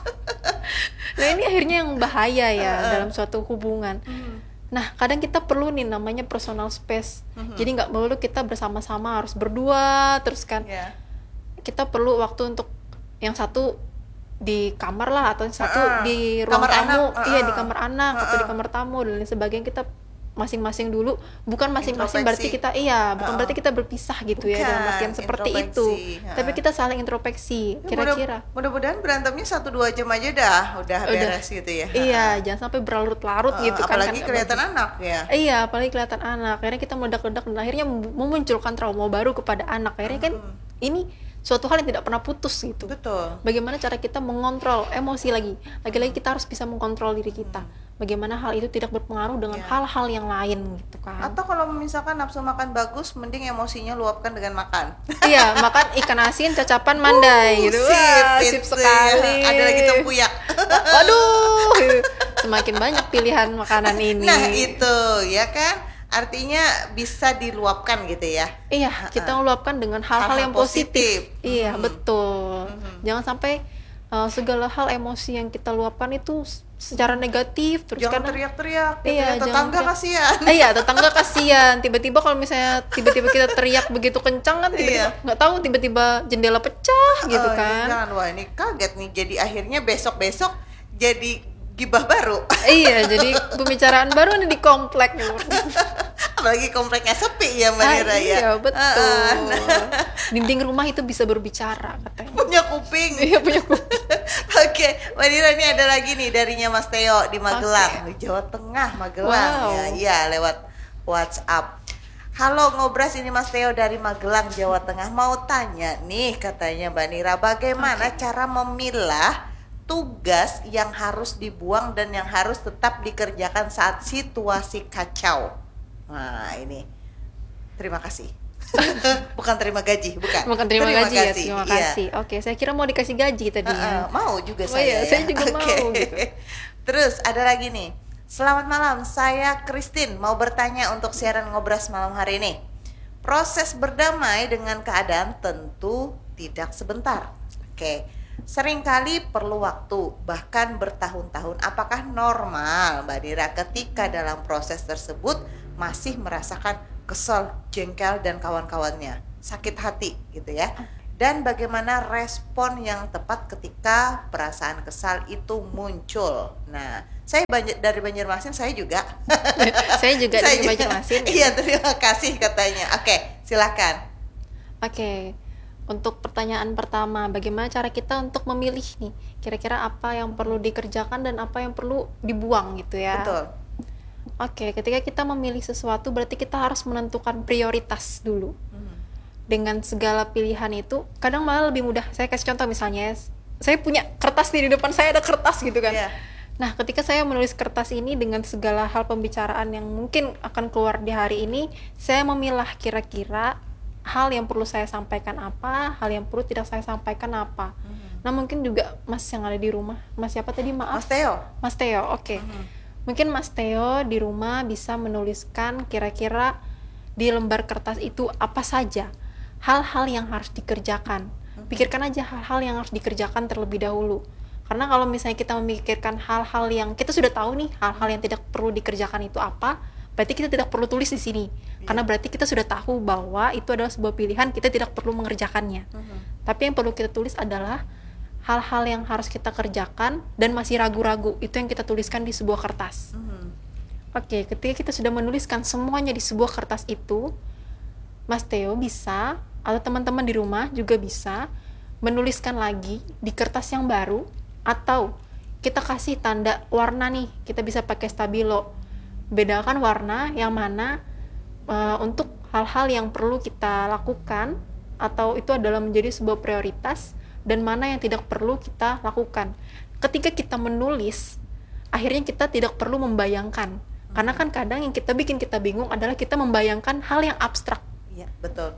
Speaker 2: Nah, ini akhirnya yang bahaya ya dalam suatu hubungan. Nah, kadang kita perlu nih namanya personal space. Jadi nggak melulu kita bersama-sama harus berdua terus kan.
Speaker 1: Ya.
Speaker 2: Kita perlu waktu untuk yang satu di kamar lah, atau yang satu
Speaker 1: Uh-uh.
Speaker 2: di ruang
Speaker 1: Kamar
Speaker 2: tamu,
Speaker 1: anak,
Speaker 2: iya
Speaker 1: uh-uh.
Speaker 2: di kamar anak atau di
Speaker 1: Uh-uh.
Speaker 2: kamar tamu dan lain sebagainya. Kita masing-masing dulu, bukan masing-masing berarti
Speaker 1: Introspeksi.
Speaker 2: kita iya bukan
Speaker 1: Uh-uh.
Speaker 2: berarti kita berpisah gitu ya dalam
Speaker 1: Bukan,
Speaker 2: artian seperti itu,
Speaker 1: introspeksi. Uh-uh.
Speaker 2: tapi kita saling introspeksi
Speaker 1: Ya,
Speaker 2: kira-kira.
Speaker 1: mudah- mudah-mudahan berantemnya satu dua jam aja dah udah
Speaker 2: Udah.
Speaker 1: beres gitu ya.
Speaker 2: Iya, jangan sampai berlarut-larut
Speaker 1: Uh,
Speaker 2: gitu kan.
Speaker 1: apalagi
Speaker 2: kan,
Speaker 1: kelihatan
Speaker 2: bagus.
Speaker 1: anak ya.
Speaker 2: Iya, apalagi kelihatan anak. Akhirnya kita meledak-ledak dan akhirnya mem- memunculkan trauma baru kepada anak. Akhirnya kan ini suatu hal yang tidak pernah putus gitu.
Speaker 1: Betul.
Speaker 2: Bagaimana cara kita mengontrol emosi lagi? Lagi-lagi kita harus bisa mengontrol diri kita. Bagaimana hal itu tidak berpengaruh dengan
Speaker 1: Ya.
Speaker 2: hal-hal yang lain gitu kan.
Speaker 1: Atau kalau misalkan nafsu makan bagus, mending emosinya luapkan dengan makan.
Speaker 2: Iya, makan ikan asin cacapan mandai
Speaker 1: Uh,
Speaker 2: gitu.
Speaker 1: sip,
Speaker 2: Wah,
Speaker 1: itu
Speaker 2: sip sekali.
Speaker 1: ya. Ada lagi tempuyak.
Speaker 2: Waduh, semakin banyak pilihan makanan ini.
Speaker 1: Nah itu ya kan, artinya bisa diluapkan gitu ya.
Speaker 2: Iya, kita meluapkan dengan hal-hal
Speaker 1: Hal-hal
Speaker 2: yang positif.
Speaker 1: positif.
Speaker 2: Iya,
Speaker 1: Mhm.
Speaker 2: betul. Jangan sampai uh, segala hal emosi yang kita luapkan itu s- secara negatif terus
Speaker 1: Jangan
Speaker 2: karena
Speaker 1: teriak-teriak gitu
Speaker 2: Iya,
Speaker 1: ya,
Speaker 2: jangan
Speaker 1: tetangga
Speaker 2: teriak.
Speaker 1: kasihan.
Speaker 2: Eh, iya, tetangga kasihan. Tiba-tiba kalau misalnya tiba-tiba kita teriak begitu kencang kan tiba-tiba
Speaker 1: Iya.
Speaker 2: nggak tahu tiba-tiba jendela pecah gitu
Speaker 1: Oh,
Speaker 2: kan.
Speaker 1: Jangan, wah ini kaget nih, jadi akhirnya besok-besok jadi gibah baru.
Speaker 2: Iya, jadi pembicaraan baru nih di komplek nih.
Speaker 1: Apalagi kompleknya sepi ya Mbak
Speaker 2: Ah,
Speaker 1: Nira ya.
Speaker 2: iya, betul.
Speaker 1: Ah, nah,
Speaker 2: Dinding rumah itu bisa berbicara katanya.
Speaker 1: punya kuping.
Speaker 2: Iya, punya kuping.
Speaker 1: Oke, Mbak Nira ini ada lagi nih darinya Mas Theo di Magelang, di Jawa Tengah, Magelang
Speaker 2: Wow.
Speaker 1: ya. Iya, lewat WhatsApp. Halo Ngobras, ini Mas Theo dari Magelang, Jawa Tengah. Mau tanya nih katanya Mbak Nira, bagaimana cara memilah tugas yang harus dibuang dan yang harus tetap dikerjakan saat situasi kacau. Nah, ini. Terima kasih. Bukan terima gaji, bukan.
Speaker 2: Bukan terima, gaji ya,
Speaker 1: kasih,
Speaker 2: terima
Speaker 1: iya.
Speaker 2: kasih. Oke, saya kira mau dikasih gaji
Speaker 1: Uh-uh,
Speaker 2: tadinya.
Speaker 1: mau juga
Speaker 2: Oh
Speaker 1: saya.
Speaker 2: iya,
Speaker 1: ya.
Speaker 2: saya juga
Speaker 1: Oke.
Speaker 2: mau, gitu.
Speaker 1: Terus ada lagi nih. Selamat malam, saya Christine. Mau bertanya untuk siaran Ngobras malam hari ini. Proses berdamai dengan keadaan tentu tidak sebentar. Oke. Seringkali perlu waktu, bahkan bertahun-tahun. Apakah normal Mbak Dira ketika dalam proses tersebut masih merasakan kesel, jengkel dan kawan-kawannya, sakit hati gitu ya? Dan bagaimana respon yang tepat ketika perasaan kesal itu muncul? Nah, saya banyak dari Banjarmasin, saya juga.
Speaker 2: Saya juga
Speaker 1: Saya
Speaker 2: dari
Speaker 1: juga.
Speaker 2: Banjarmasin.
Speaker 1: Iya, terima kasih katanya. Oke, silakan.
Speaker 2: Oke, untuk pertanyaan pertama, bagaimana cara kita untuk memilih nih, kira-kira apa yang perlu dikerjakan dan apa yang perlu dibuang gitu ya?
Speaker 1: Betul.
Speaker 2: Oke, ketika kita memilih sesuatu berarti kita harus menentukan prioritas dulu.
Speaker 1: Hmm.
Speaker 2: Dengan segala pilihan itu, kadang malah lebih mudah. Saya kasih contoh misalnya, saya punya kertas nih di depan saya, ada kertas gitu kan.
Speaker 1: Iya.
Speaker 2: Nah, ketika saya menulis kertas ini dengan segala hal pembicaraan yang mungkin akan keluar di hari ini, saya memilah kira-kira hal yang perlu saya sampaikan apa, hal yang perlu tidak saya sampaikan apa. Nah mungkin juga Mas yang ada di rumah, Mas siapa tadi, maaf?
Speaker 1: Mas Theo.
Speaker 2: Mas Theo, oke.
Speaker 1: Mhm.
Speaker 2: Mungkin Mas Theo di rumah bisa menuliskan kira-kira di lembar kertas itu apa saja hal-hal yang harus dikerjakan. Pikirkan aja hal-hal yang harus dikerjakan terlebih dahulu. Karena kalau misalnya kita memikirkan hal-hal yang kita sudah tahu nih, hal-hal yang tidak perlu dikerjakan itu apa, berarti kita tidak perlu tulis di sini. Karena berarti kita sudah tahu bahwa itu adalah sebuah pilihan, kita tidak perlu mengerjakannya.
Speaker 1: Mhm.
Speaker 2: Tapi yang perlu kita tulis adalah hal-hal yang harus kita kerjakan dan masih ragu-ragu, itu yang kita tuliskan di sebuah kertas.
Speaker 1: Mhm.
Speaker 2: Oke, ketika kita sudah menuliskan semuanya di sebuah kertas itu, Mas Theo bisa, atau teman-teman di rumah juga bisa menuliskan lagi di kertas yang baru, atau kita kasih tanda warna nih, kita bisa pakai stabilo. Bedakan warna yang mana uh, untuk hal-hal yang perlu kita lakukan, atau itu adalah menjadi sebuah prioritas, dan mana yang tidak perlu kita lakukan. Ketika kita menulis, akhirnya kita tidak perlu membayangkan. Karena kan kadang yang kita bikin kita bingung adalah kita membayangkan hal yang abstrak.
Speaker 1: Iya, betul.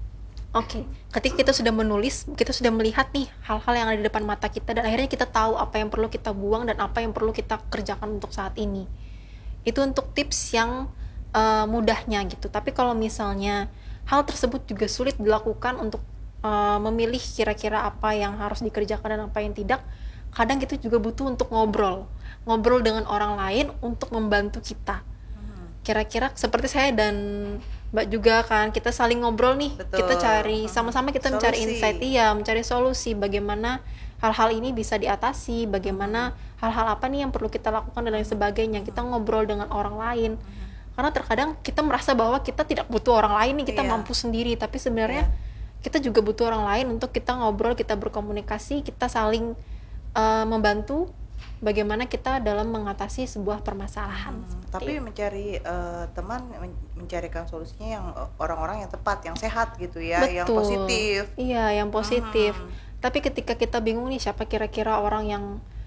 Speaker 2: Oke, ketika kita sudah menulis, kita sudah melihat nih hal-hal yang ada di depan mata kita, dan akhirnya kita tahu apa yang perlu kita buang dan apa yang perlu kita kerjakan untuk saat ini. Itu untuk tips yang uh, mudahnya gitu. Tapi kalau misalnya hal tersebut juga sulit dilakukan untuk uh, memilih kira-kira apa yang harus dikerjakan dan apa yang tidak, kadang kita juga butuh untuk ngobrol. Ngobrol dengan orang lain untuk membantu kita. Kira-kira seperti saya dan Mbak juga kan, kita saling ngobrol nih.
Speaker 1: Betul.
Speaker 2: Kita cari, sama-sama kita mencari
Speaker 1: Solusi.
Speaker 2: insight, iya, mencari solusi bagaimana hal-hal ini bisa diatasi, bagaimana hal-hal apa nih yang perlu kita lakukan dan lain sebagainya. Kita ngobrol dengan orang lain. Karena terkadang kita merasa bahwa kita tidak butuh orang lain nih, kita
Speaker 1: Iya.
Speaker 2: mampu sendiri, tapi sebenarnya kita juga butuh orang lain untuk kita ngobrol, kita berkomunikasi, kita saling uh, membantu bagaimana kita dalam mengatasi sebuah permasalahan.
Speaker 1: Hmm,
Speaker 2: Seperti
Speaker 1: tapi
Speaker 2: itu.
Speaker 1: mencari eh, teman men- mencarikan solusinya yang eh, orang-orang yang tepat, yang sehat gitu ya, yang
Speaker 2: Betul.
Speaker 1: positif.
Speaker 2: Iya, yang positif.
Speaker 1: Hmm.
Speaker 2: Tapi ketika kita bingung nih siapa kira-kira orang yang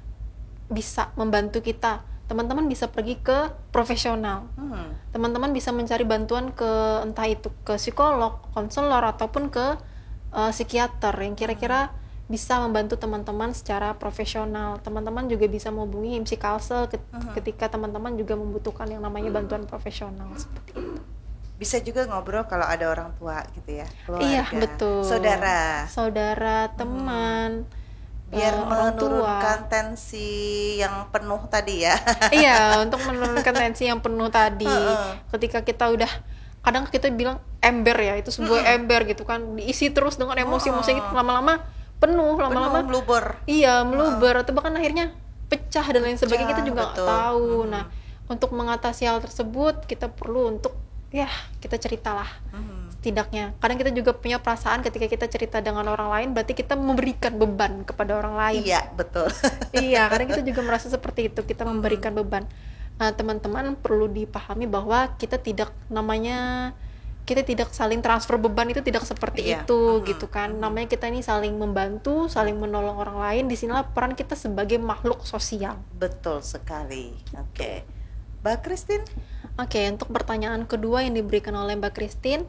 Speaker 2: bisa membantu kita, teman-teman bisa pergi ke profesional.
Speaker 1: Hmm.
Speaker 2: Teman-teman bisa mencari bantuan ke entah itu ke psikolog, konselor, ataupun ke uh, psikiater yang kira-kira bisa membantu teman-teman secara profesional. Teman-teman juga bisa menghubungi Himsi Kalsel ket- ketika teman-teman juga membutuhkan yang namanya bantuan profesional seperti itu.
Speaker 1: Bisa juga ngobrol kalau ada orang tua gitu ya,
Speaker 2: Iya,
Speaker 1: keluarga,
Speaker 2: betul.
Speaker 1: saudara,
Speaker 2: Saudara, teman,
Speaker 1: biar
Speaker 2: eh, orang tua.
Speaker 1: menurunkan tensi yang penuh tadi ya.
Speaker 2: Iya, untuk menurunkan tensi yang penuh tadi.
Speaker 1: Heeh.
Speaker 2: Ketika kita udah, kadang kita bilang ember ya, itu sebuah ember gitu kan, diisi terus dengan emosi-emosi gitu, lama-lama penuh, lama-lama
Speaker 1: Penuh meluber.
Speaker 2: iya meluber, atau bahkan akhirnya pecah dan lain sebagainya, kita
Speaker 1: Pecah,
Speaker 2: juga nggak
Speaker 1: betul.
Speaker 2: tahu.
Speaker 1: Mhm.
Speaker 2: Nah, untuk mengatasi hal tersebut kita perlu untuk ya kita ceritalah.
Speaker 1: Hmm.
Speaker 2: Setidaknya kadang kita juga punya perasaan ketika kita cerita dengan orang lain, berarti kita memberikan beban kepada orang lain.
Speaker 1: Iya, betul.
Speaker 2: Iya, kadang kita juga merasa seperti itu, kita memberikan beban. Nah, teman-teman perlu dipahami bahwa kita tidak namanya kita tidak saling transfer beban, itu tidak seperti
Speaker 1: Iya.
Speaker 2: itu
Speaker 1: Mhm.
Speaker 2: gitu kan. Namanya kita ini saling membantu, saling menolong orang lain. Disinilah peran kita sebagai makhluk sosial.
Speaker 1: Betul sekali. Oke. Mbak Christine?
Speaker 2: Oke, untuk pertanyaan kedua yang diberikan oleh Mbak Christine,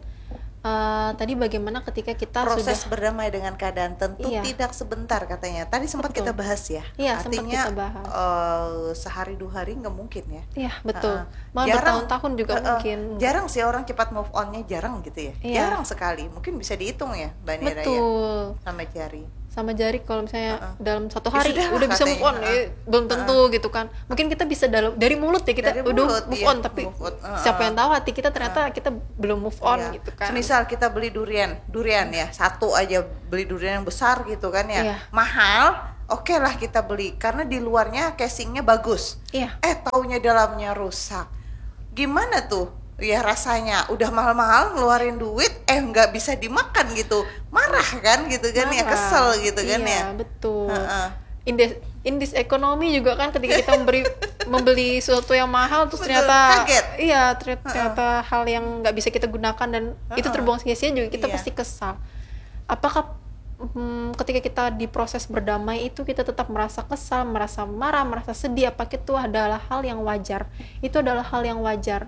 Speaker 2: eh, tadi bagaimana ketika kita
Speaker 1: Proses
Speaker 2: sudah
Speaker 1: berdamai dengan keadaan tentu
Speaker 2: Iya.
Speaker 1: tidak sebentar katanya. Tadi sempat
Speaker 2: Betul.
Speaker 1: kita bahas ya.
Speaker 2: Iya, sempat
Speaker 1: Artinya
Speaker 2: kita bahas.
Speaker 1: eh, sehari dua hari nggak mungkin ya.
Speaker 2: Iya, betul.
Speaker 1: Heeh.
Speaker 2: Malah
Speaker 1: Jarang.
Speaker 2: bertahun-tahun juga
Speaker 1: Heeh.
Speaker 2: mungkin.
Speaker 1: Jarang sih orang cepat move on-nya, jarang gitu ya.
Speaker 2: Iya.
Speaker 1: Jarang sekali. Mungkin bisa dihitung ya, Mbak Nera ya.
Speaker 2: Betul.
Speaker 1: Sama jari.
Speaker 2: Sama jari kalau misalnya
Speaker 1: Heeh.
Speaker 2: dalam satu
Speaker 1: Ya
Speaker 2: hari
Speaker 1: sudah lah
Speaker 2: udah bisa move on,
Speaker 1: katanya,
Speaker 2: eh, belum tentu gitu kan. Mungkin kita bisa dalam dari mulut ya kita
Speaker 1: Dari
Speaker 2: udah
Speaker 1: mulut,
Speaker 2: move
Speaker 1: iya,
Speaker 2: on, tapi
Speaker 1: move on. Heeh.
Speaker 2: siapa yang tahu hati kita ternyata kita belum move on
Speaker 1: Iya.
Speaker 2: gitu kan.
Speaker 1: Semisal kita beli durian, durian ya, satu aja beli durian yang besar gitu kan ya.
Speaker 2: Iya.
Speaker 1: Mahal, oke lah kita beli karena di luarnya casingnya bagus.
Speaker 2: Iya.
Speaker 1: Eh taunya dalamnya rusak. Gimana tuh? Ya rasanya udah mahal-mahal ngeluarin duit, eh nggak bisa dimakan gitu, marah kan gitu kan ya,
Speaker 2: Marah.
Speaker 1: kesel gitu kan
Speaker 2: Iya,
Speaker 1: ya.
Speaker 2: betul.
Speaker 1: Heeh.
Speaker 2: In this, in this economy juga kan, ketika kita memberi membeli sesuatu yang mahal terus
Speaker 1: Betul,
Speaker 2: ternyata
Speaker 1: kaget.
Speaker 2: iya ternyata, ternyata hal yang nggak bisa kita gunakan dan itu terbuang sia-sia, juga kita
Speaker 1: Iya.
Speaker 2: pasti kesal. Apakah hmm, ketika kita di proses berdamai itu kita tetap merasa kesal, merasa marah, merasa sedih? Apakah itu adalah hal yang wajar? Itu adalah hal yang wajar.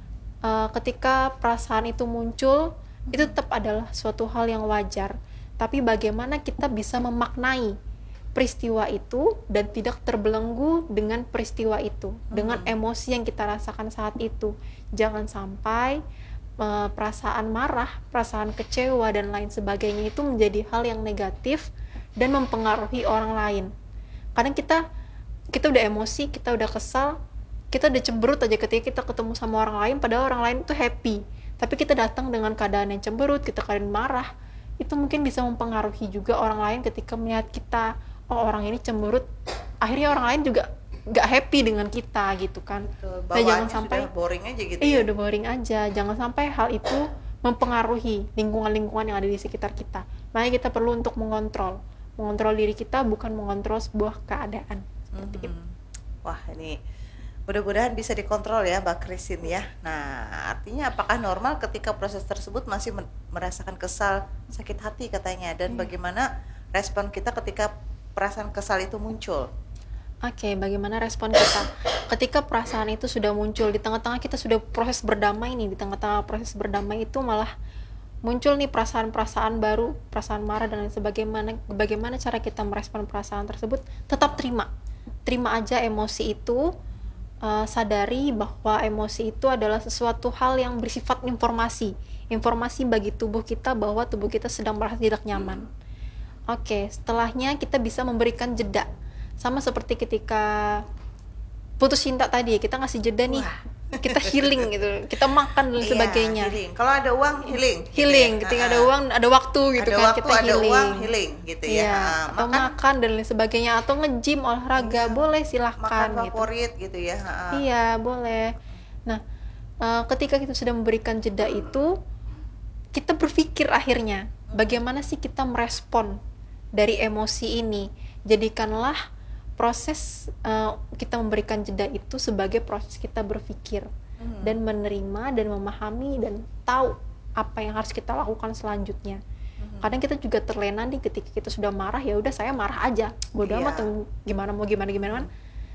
Speaker 2: Uh, ketika perasaan itu muncul, itu tetap adalah suatu hal yang wajar. Tapi bagaimana kita bisa memaknai peristiwa itu dan tidak terbelenggu dengan peristiwa itu, dengan emosi yang kita rasakan saat itu. Jangan sampai uh, perasaan marah, perasaan kecewa dan lain sebagainya itu menjadi hal yang negatif dan mempengaruhi orang lain. Kadang kita kita udah emosi, kita udah kesal, kita udah cemberut aja ketika kita ketemu sama orang lain, padahal orang lain itu happy, tapi kita datang dengan keadaan yang cemberut, kita keadaan marah, itu mungkin bisa mempengaruhi juga orang lain ketika melihat kita, oh orang ini cemberut, akhirnya orang lain juga gak happy dengan kita gitu kan.
Speaker 1: Betul,
Speaker 2: Nah, jangan
Speaker 1: bawaannya
Speaker 2: sampai
Speaker 1: sudah boring aja gitu
Speaker 2: iya
Speaker 1: ya.
Speaker 2: udah boring aja, jangan sampai hal itu mempengaruhi lingkungan-lingkungan yang ada di sekitar kita. Makanya kita perlu untuk mengontrol mengontrol diri kita, bukan mengontrol sebuah keadaan. Seperti itu.
Speaker 1: Mhm. Wah, ini mudah-mudahan bisa dikontrol ya Mbak Christine ya. Nah, artinya apakah normal ketika proses tersebut masih men- merasakan kesal, sakit hati katanya, dan
Speaker 2: Iya.
Speaker 1: bagaimana respon kita ketika perasaan kesal itu muncul?
Speaker 2: Oke, bagaimana respon kita ketika perasaan itu sudah muncul di tengah-tengah kita sudah proses berdamai nih, di tengah-tengah proses berdamai itu malah muncul nih perasaan-perasaan baru, perasaan marah dan lain sebagainya. Bagaimana cara kita merespon perasaan tersebut? Tetap terima, terima aja emosi itu, uh, sadari bahwa emosi itu adalah sesuatu hal yang bersifat informasi, informasi bagi tubuh kita bahwa tubuh kita sedang merasa tidak nyaman. Oke, setelahnya kita bisa memberikan jeda. Sama seperti ketika putus cinta tadi ya, kita ngasih jeda nih,
Speaker 1: Wah.
Speaker 2: kita healing gitu, kita makan dan
Speaker 1: Iya,
Speaker 2: sebagainya.
Speaker 1: healing. Kalau ada uang healing. gitu
Speaker 2: Healing,
Speaker 1: ya.
Speaker 2: ketika
Speaker 1: Ha-ha.
Speaker 2: ada uang, ada waktu gitu
Speaker 1: ada
Speaker 2: kan,
Speaker 1: waktu,
Speaker 2: kita
Speaker 1: ada
Speaker 2: healing.
Speaker 1: uang healing gitu ya.
Speaker 2: Iya,
Speaker 1: Ha,
Speaker 2: atau
Speaker 1: makan
Speaker 2: makan dan lain sebagainya, atau nge-gym, olahraga,
Speaker 1: Iya.
Speaker 2: boleh
Speaker 1: makan
Speaker 2: silahkan gitu.
Speaker 1: favorit gitu ya. Ha-ha.
Speaker 2: Iya, boleh. Nah, eh, ketika kita sudah memberikan jeda itu, kita berpikir akhirnya, bagaimana sih kita merespon dari emosi ini. Jadikanlah proses eh, kita memberikan jeda itu sebagai proses kita berpikir
Speaker 1: Hmm.
Speaker 2: dan menerima dan memahami dan tahu apa yang harus kita lakukan selanjutnya. Kadang kita juga terlena nih ketika kita sudah marah, ya udah saya marah aja, bodoh
Speaker 1: Iya.
Speaker 2: amat gimana mau gimana gimana kan.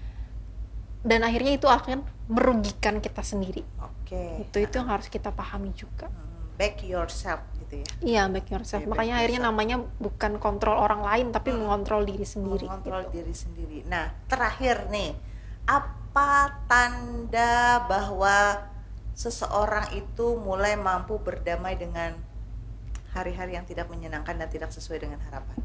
Speaker 2: Dan akhirnya itu akan merugikan kita sendiri.
Speaker 1: Oke.
Speaker 2: Itu itu yang harus kita pahami juga.
Speaker 1: Hmm, Back yourself gitu ya.
Speaker 2: Iya, back yourself.
Speaker 1: Iya, back
Speaker 2: Makanya akhirnya
Speaker 1: yourself.
Speaker 2: namanya bukan kontrol orang lain, tapi mengontrol diri sendiri.
Speaker 1: Mengontrol
Speaker 2: gitu.
Speaker 1: diri sendiri. Nah, terakhir nih, apa tanda bahwa seseorang itu mulai mampu berdamai dengan hari-hari yang tidak menyenangkan dan tidak sesuai dengan harapan?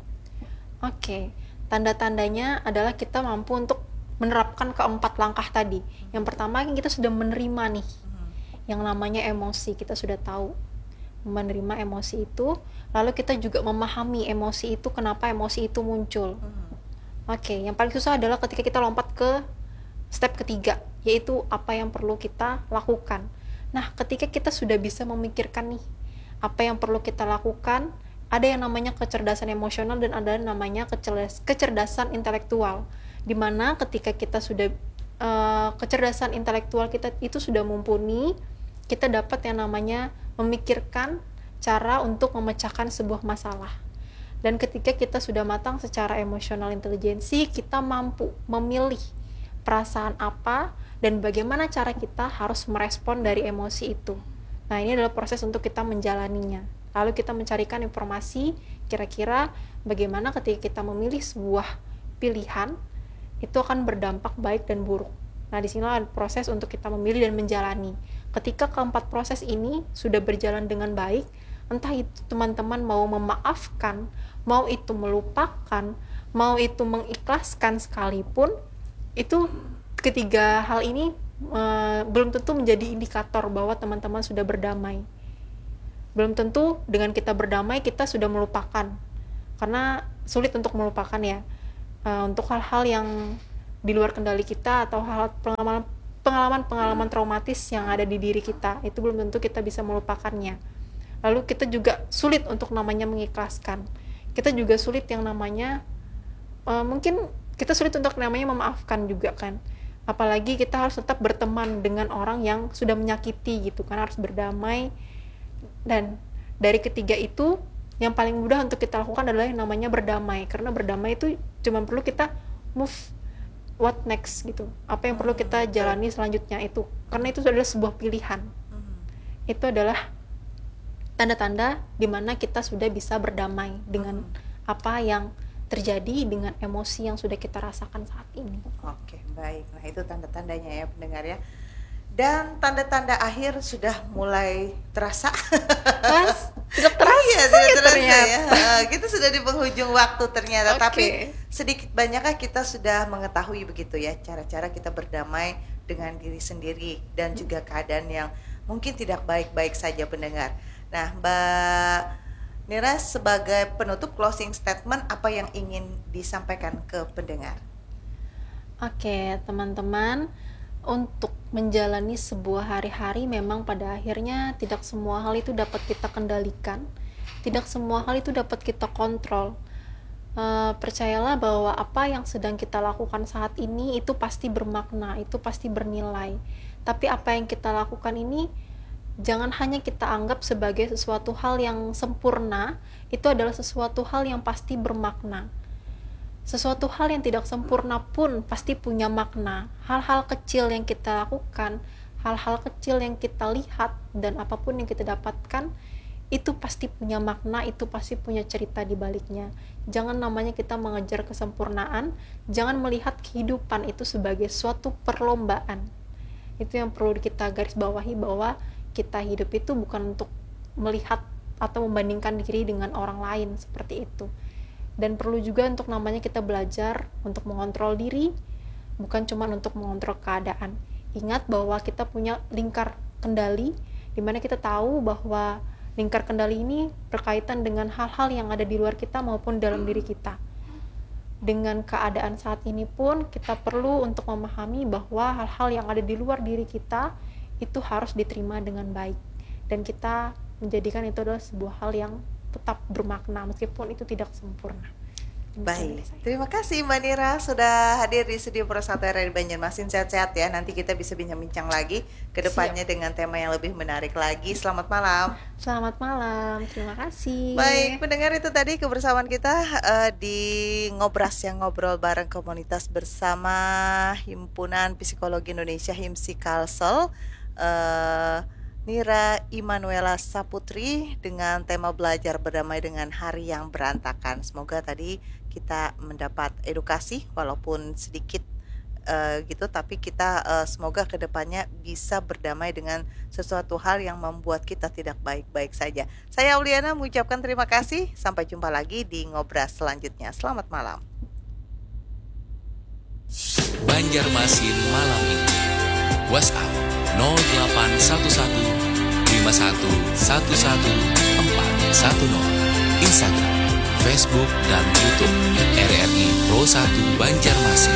Speaker 2: Oke, tanda-tandanya adalah kita mampu untuk menerapkan keempat langkah tadi. Yang pertama, kita sudah menerima nih, yang namanya emosi, kita sudah tahu menerima emosi itu, lalu kita juga memahami emosi itu, kenapa emosi itu muncul. Oke, yang paling susah adalah ketika kita lompat ke step ketiga, yaitu apa yang perlu kita lakukan. Nah, ketika kita sudah bisa memikirkan nih, apa yang perlu kita lakukan, ada yang namanya kecerdasan emosional dan ada yang namanya kecerdas- kecerdasan intelektual, dimana ketika kita sudah uh, kecerdasan intelektual kita itu sudah mumpuni, kita dapat yang namanya memikirkan cara untuk memecahkan sebuah masalah. Dan ketika kita sudah matang secara emosional intelijensi, kita mampu memilih perasaan apa dan bagaimana cara kita harus merespon dari emosi itu. Nah, ini adalah proses untuk kita menjalaninya. Lalu kita mencarikan informasi kira-kira bagaimana ketika kita memilih sebuah pilihan itu akan berdampak baik dan buruk. Nah, di sini ada proses untuk kita memilih dan menjalani. Ketika keempat proses ini sudah berjalan dengan baik, entah itu teman-teman mau memaafkan, mau itu melupakan, mau itu mengikhlaskan sekalipun, itu ketiga hal ini e, belum tentu menjadi indikator bahwa teman-teman sudah berdamai. Belum tentu dengan kita berdamai kita sudah melupakan, karena sulit untuk melupakan ya, e, untuk hal-hal yang di luar kendali kita atau hal pengalaman pengalaman-pengalaman traumatis yang ada di diri kita, itu belum tentu kita bisa melupakannya. Lalu kita juga sulit untuk namanya mengikhlaskan, kita juga sulit yang namanya uh, mungkin kita sulit untuk namanya memaafkan juga kan, apalagi kita harus tetap berteman dengan orang yang sudah menyakiti gitu kan, harus berdamai. Dan dari ketiga itu yang paling mudah untuk kita lakukan adalah yang namanya berdamai, karena berdamai itu cuma perlu kita move what next gitu, apa yang perlu kita jalani selanjutnya itu, karena itu adalah sebuah pilihan. Itu adalah tanda-tanda dimana kita sudah bisa berdamai dengan apa yang terjadi dengan emosi yang sudah kita rasakan saat ini.
Speaker 1: Oke, baik. Nah, itu tanda-tandanya ya pendengar ya. Dan tanda-tanda akhir sudah mulai terasa.
Speaker 2: Mas, tidak terasa
Speaker 1: Iya, tidak
Speaker 2: ya
Speaker 1: terasa
Speaker 2: ternyata.
Speaker 1: ya. Eh, Kita sudah di penghujung waktu ternyata.
Speaker 2: Oke.
Speaker 1: Tapi sedikit banyakkah kita sudah mengetahui begitu ya cara-cara kita berdamai dengan diri sendiri dan juga keadaan yang mungkin tidak baik-baik saja pendengar. Nah, Mbak Nira sebagai penutup closing statement apa yang ingin disampaikan ke pendengar?
Speaker 2: Oke, teman-teman, untuk menjalani sebuah hari-hari memang pada akhirnya tidak semua hal itu dapat kita kendalikan, tidak semua hal itu dapat kita kontrol. Eh, percayalah bahwa apa yang sedang kita lakukan saat ini itu pasti bermakna, itu pasti bernilai. Tapi apa yang kita lakukan ini jangan hanya kita anggap sebagai sesuatu hal yang sempurna, itu adalah sesuatu hal yang pasti bermakna. Sesuatu hal yang tidak sempurna pun pasti punya makna. Hal-hal kecil yang kita lakukan, hal-hal kecil yang kita lihat, dan apapun yang kita dapatkan, itu pasti punya makna, itu pasti punya cerita di baliknya. Jangan namanya kita mengejar kesempurnaan, jangan melihat kehidupan itu sebagai suatu perlombaan. Itu yang perlu kita garis bawahi, bahwa kita hidup itu bukan untuk melihat atau membandingkan diri dengan orang lain seperti itu. Dan perlu juga untuk namanya kita belajar untuk mengontrol diri, bukan cuma untuk mengontrol keadaan. Ingat bahwa kita punya lingkar kendali, di mana kita tahu bahwa lingkar kendali ini berkaitan dengan hal-hal yang ada di luar kita maupun dalam diri kita. Dengan keadaan saat ini pun kita perlu untuk memahami bahwa hal-hal yang ada di luar diri kita itu harus diterima dengan baik, dan kita menjadikan itu adalah sebuah hal yang tetap bermakna meskipun itu tidak sempurna.
Speaker 1: Baik, terima kasih Mbak Nira sudah hadir di studio Pro satu R R I Banjarmasin. Sehat-sehat ya, nanti kita bisa bincang-bincang lagi ke depannya dengan tema yang lebih menarik lagi. Selamat malam.
Speaker 2: Selamat malam, terima kasih.
Speaker 1: Baik, pendengar, itu tadi kebersamaan kita uh, di Ngobras yang ngobrol bareng komunitas bersama Himpunan Psikologi Indonesia HIMSI Kalsel. Uh, Nira Immanuela Saputri dengan tema belajar berdamai dengan hari yang berantakan. Semoga tadi kita mendapat edukasi walaupun sedikit uh, gitu, tapi kita uh, semoga kedepannya bisa berdamai dengan sesuatu hal yang membuat kita tidak baik-baik saja. Saya Auliana mengucapkan terima kasih. Sampai jumpa lagi di Ngobras selanjutnya. Selamat malam.
Speaker 4: Banjarmasin malam ini. WhatsApp nol delapan satu satu lima satu satu satu empat satu nol. Instagram, Facebook, dan YouTube R R I Pro satu Banjarmasin.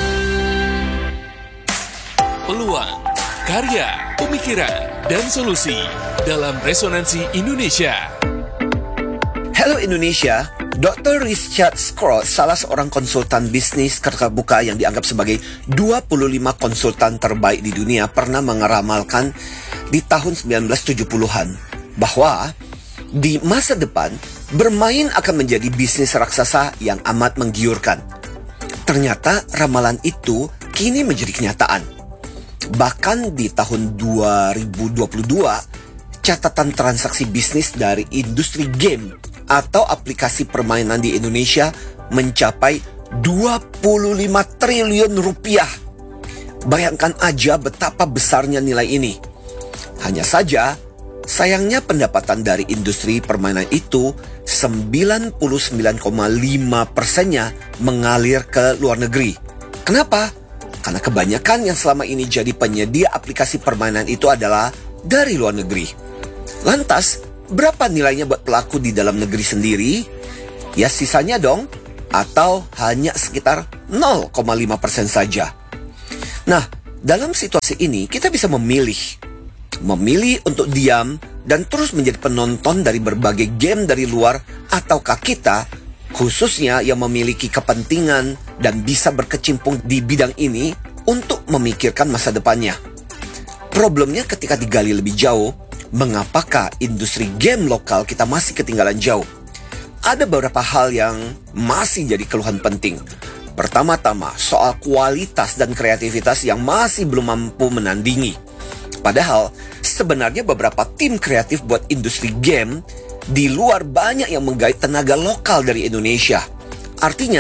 Speaker 4: Peluang, karya, pemikiran, dan solusi dalam Resonansi Indonesia.
Speaker 5: Hello Indonesia, doktor Richard Scrott, salah seorang konsultan bisnis terkemuka yang dianggap sebagai dua puluh lima konsultan terbaik di dunia, pernah mengeramalkan di tahun sembilan belas tujuh puluhan bahwa di masa depan bermain akan menjadi bisnis raksasa yang amat menggiurkan. Ternyata ramalan itu kini menjadi kenyataan. Bahkan di tahun dua ribu dua puluh dua, catatan transaksi bisnis dari industri game atau aplikasi permainan di Indonesia mencapai dua puluh lima triliun rupiah. Bayangkan aja betapa besarnya nilai ini. Hanya saja, sayangnya pendapatan dari industri permainan itu sembilan puluh sembilan koma lima persennya mengalir ke luar negeri. Kenapa? Karena kebanyakan yang selama ini jadi penyedia aplikasi permainan itu adalah dari luar negeri. Lantas, berapa nilainya buat pelaku di dalam negeri sendiri? Ya sisanya dong, atau hanya sekitar nol koma lima persen saja. Nah, dalam situasi ini kita bisa memilih. Memilih untuk diam dan terus menjadi penonton dari berbagai game dari luar, ataukah kita, khususnya yang memiliki kepentingan dan bisa berkecimpung di bidang ini, untuk memikirkan masa depannya. Problemnya ketika digali lebih jauh, mengapakah industri game lokal kita masih ketinggalan jauh? Ada beberapa hal yang masih jadi keluhan penting. Pertama-tama, soal kualitas dan kreativitas yang masih belum mampu menandingi. Padahal, sebenarnya beberapa tim kreatif buat industri game di luar banyak yang menggait tenaga lokal dari Indonesia. Artinya,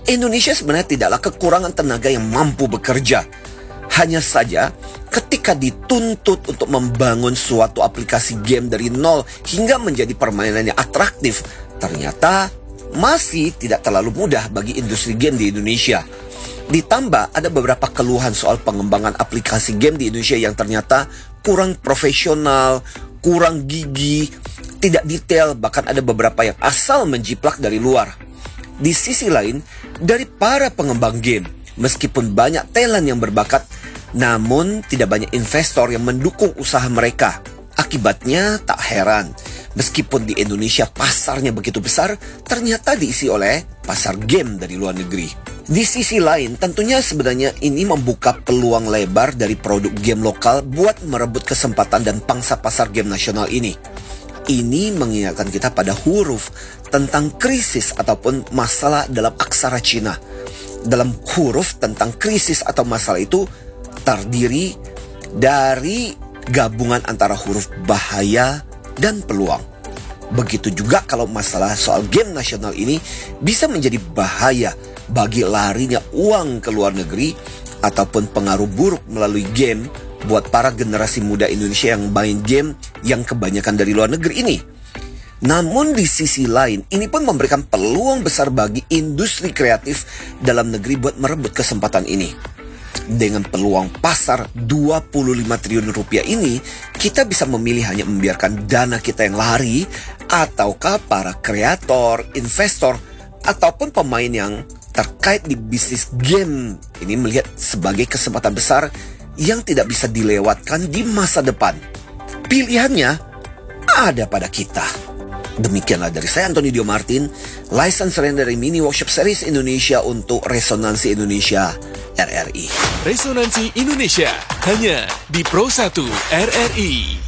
Speaker 5: Indonesia sebenarnya tidaklah kekurangan tenaga yang mampu bekerja. Hanya saja, ketika dituntut untuk membangun suatu aplikasi game dari nol hingga menjadi permainan yang atraktif, ternyata masih tidak terlalu mudah bagi industri game di Indonesia. Ditambah ada beberapa keluhan soal pengembangan aplikasi game di Indonesia yang ternyata kurang profesional, kurang gigih, tidak detail, bahkan ada beberapa yang asal menjiplak dari luar. Di sisi lain, dari para pengembang game, meskipun banyak talent yang berbakat, namun tidak banyak investor yang mendukung usaha mereka. Akibatnya tak heran, meskipun di Indonesia pasarnya begitu besar, ternyata diisi oleh pasar game dari luar negeri. Di sisi lain, tentunya sebenarnya ini membuka peluang lebar dari produk game lokal buat merebut kesempatan dan pangsa pasar game nasional ini. Ini mengingatkan kita pada huruf tentang krisis ataupun masalah dalam aksara Cina. Dalam huruf tentang krisis atau masalah itu terdiri dari gabungan antara huruf bahaya dan peluang. Begitu juga kalau masalah soal game nasional ini bisa menjadi bahaya bagi larinya uang ke luar negeri ataupun pengaruh buruk melalui game buat para generasi muda Indonesia yang main game yang kebanyakan dari luar negeri ini. Namun di sisi lain, ini pun memberikan peluang besar bagi industri kreatif dalam negeri buat merebut kesempatan ini. Dengan peluang pasar dua puluh lima triliun rupiah ini, kita bisa memilih hanya membiarkan dana kita yang lari, ataukah para kreator, investor, ataupun pemain yang terkait di bisnis game ini melihat sebagai kesempatan besar yang tidak bisa dilewatkan di masa depan. Pilihannya ada pada kita. Demikianlah dari saya, Antoni Dio Martin, license dari Mini Workshop Series Indonesia untuk Resonansi Indonesia R R I.
Speaker 4: Resonansi Indonesia hanya di Pro satu R R I.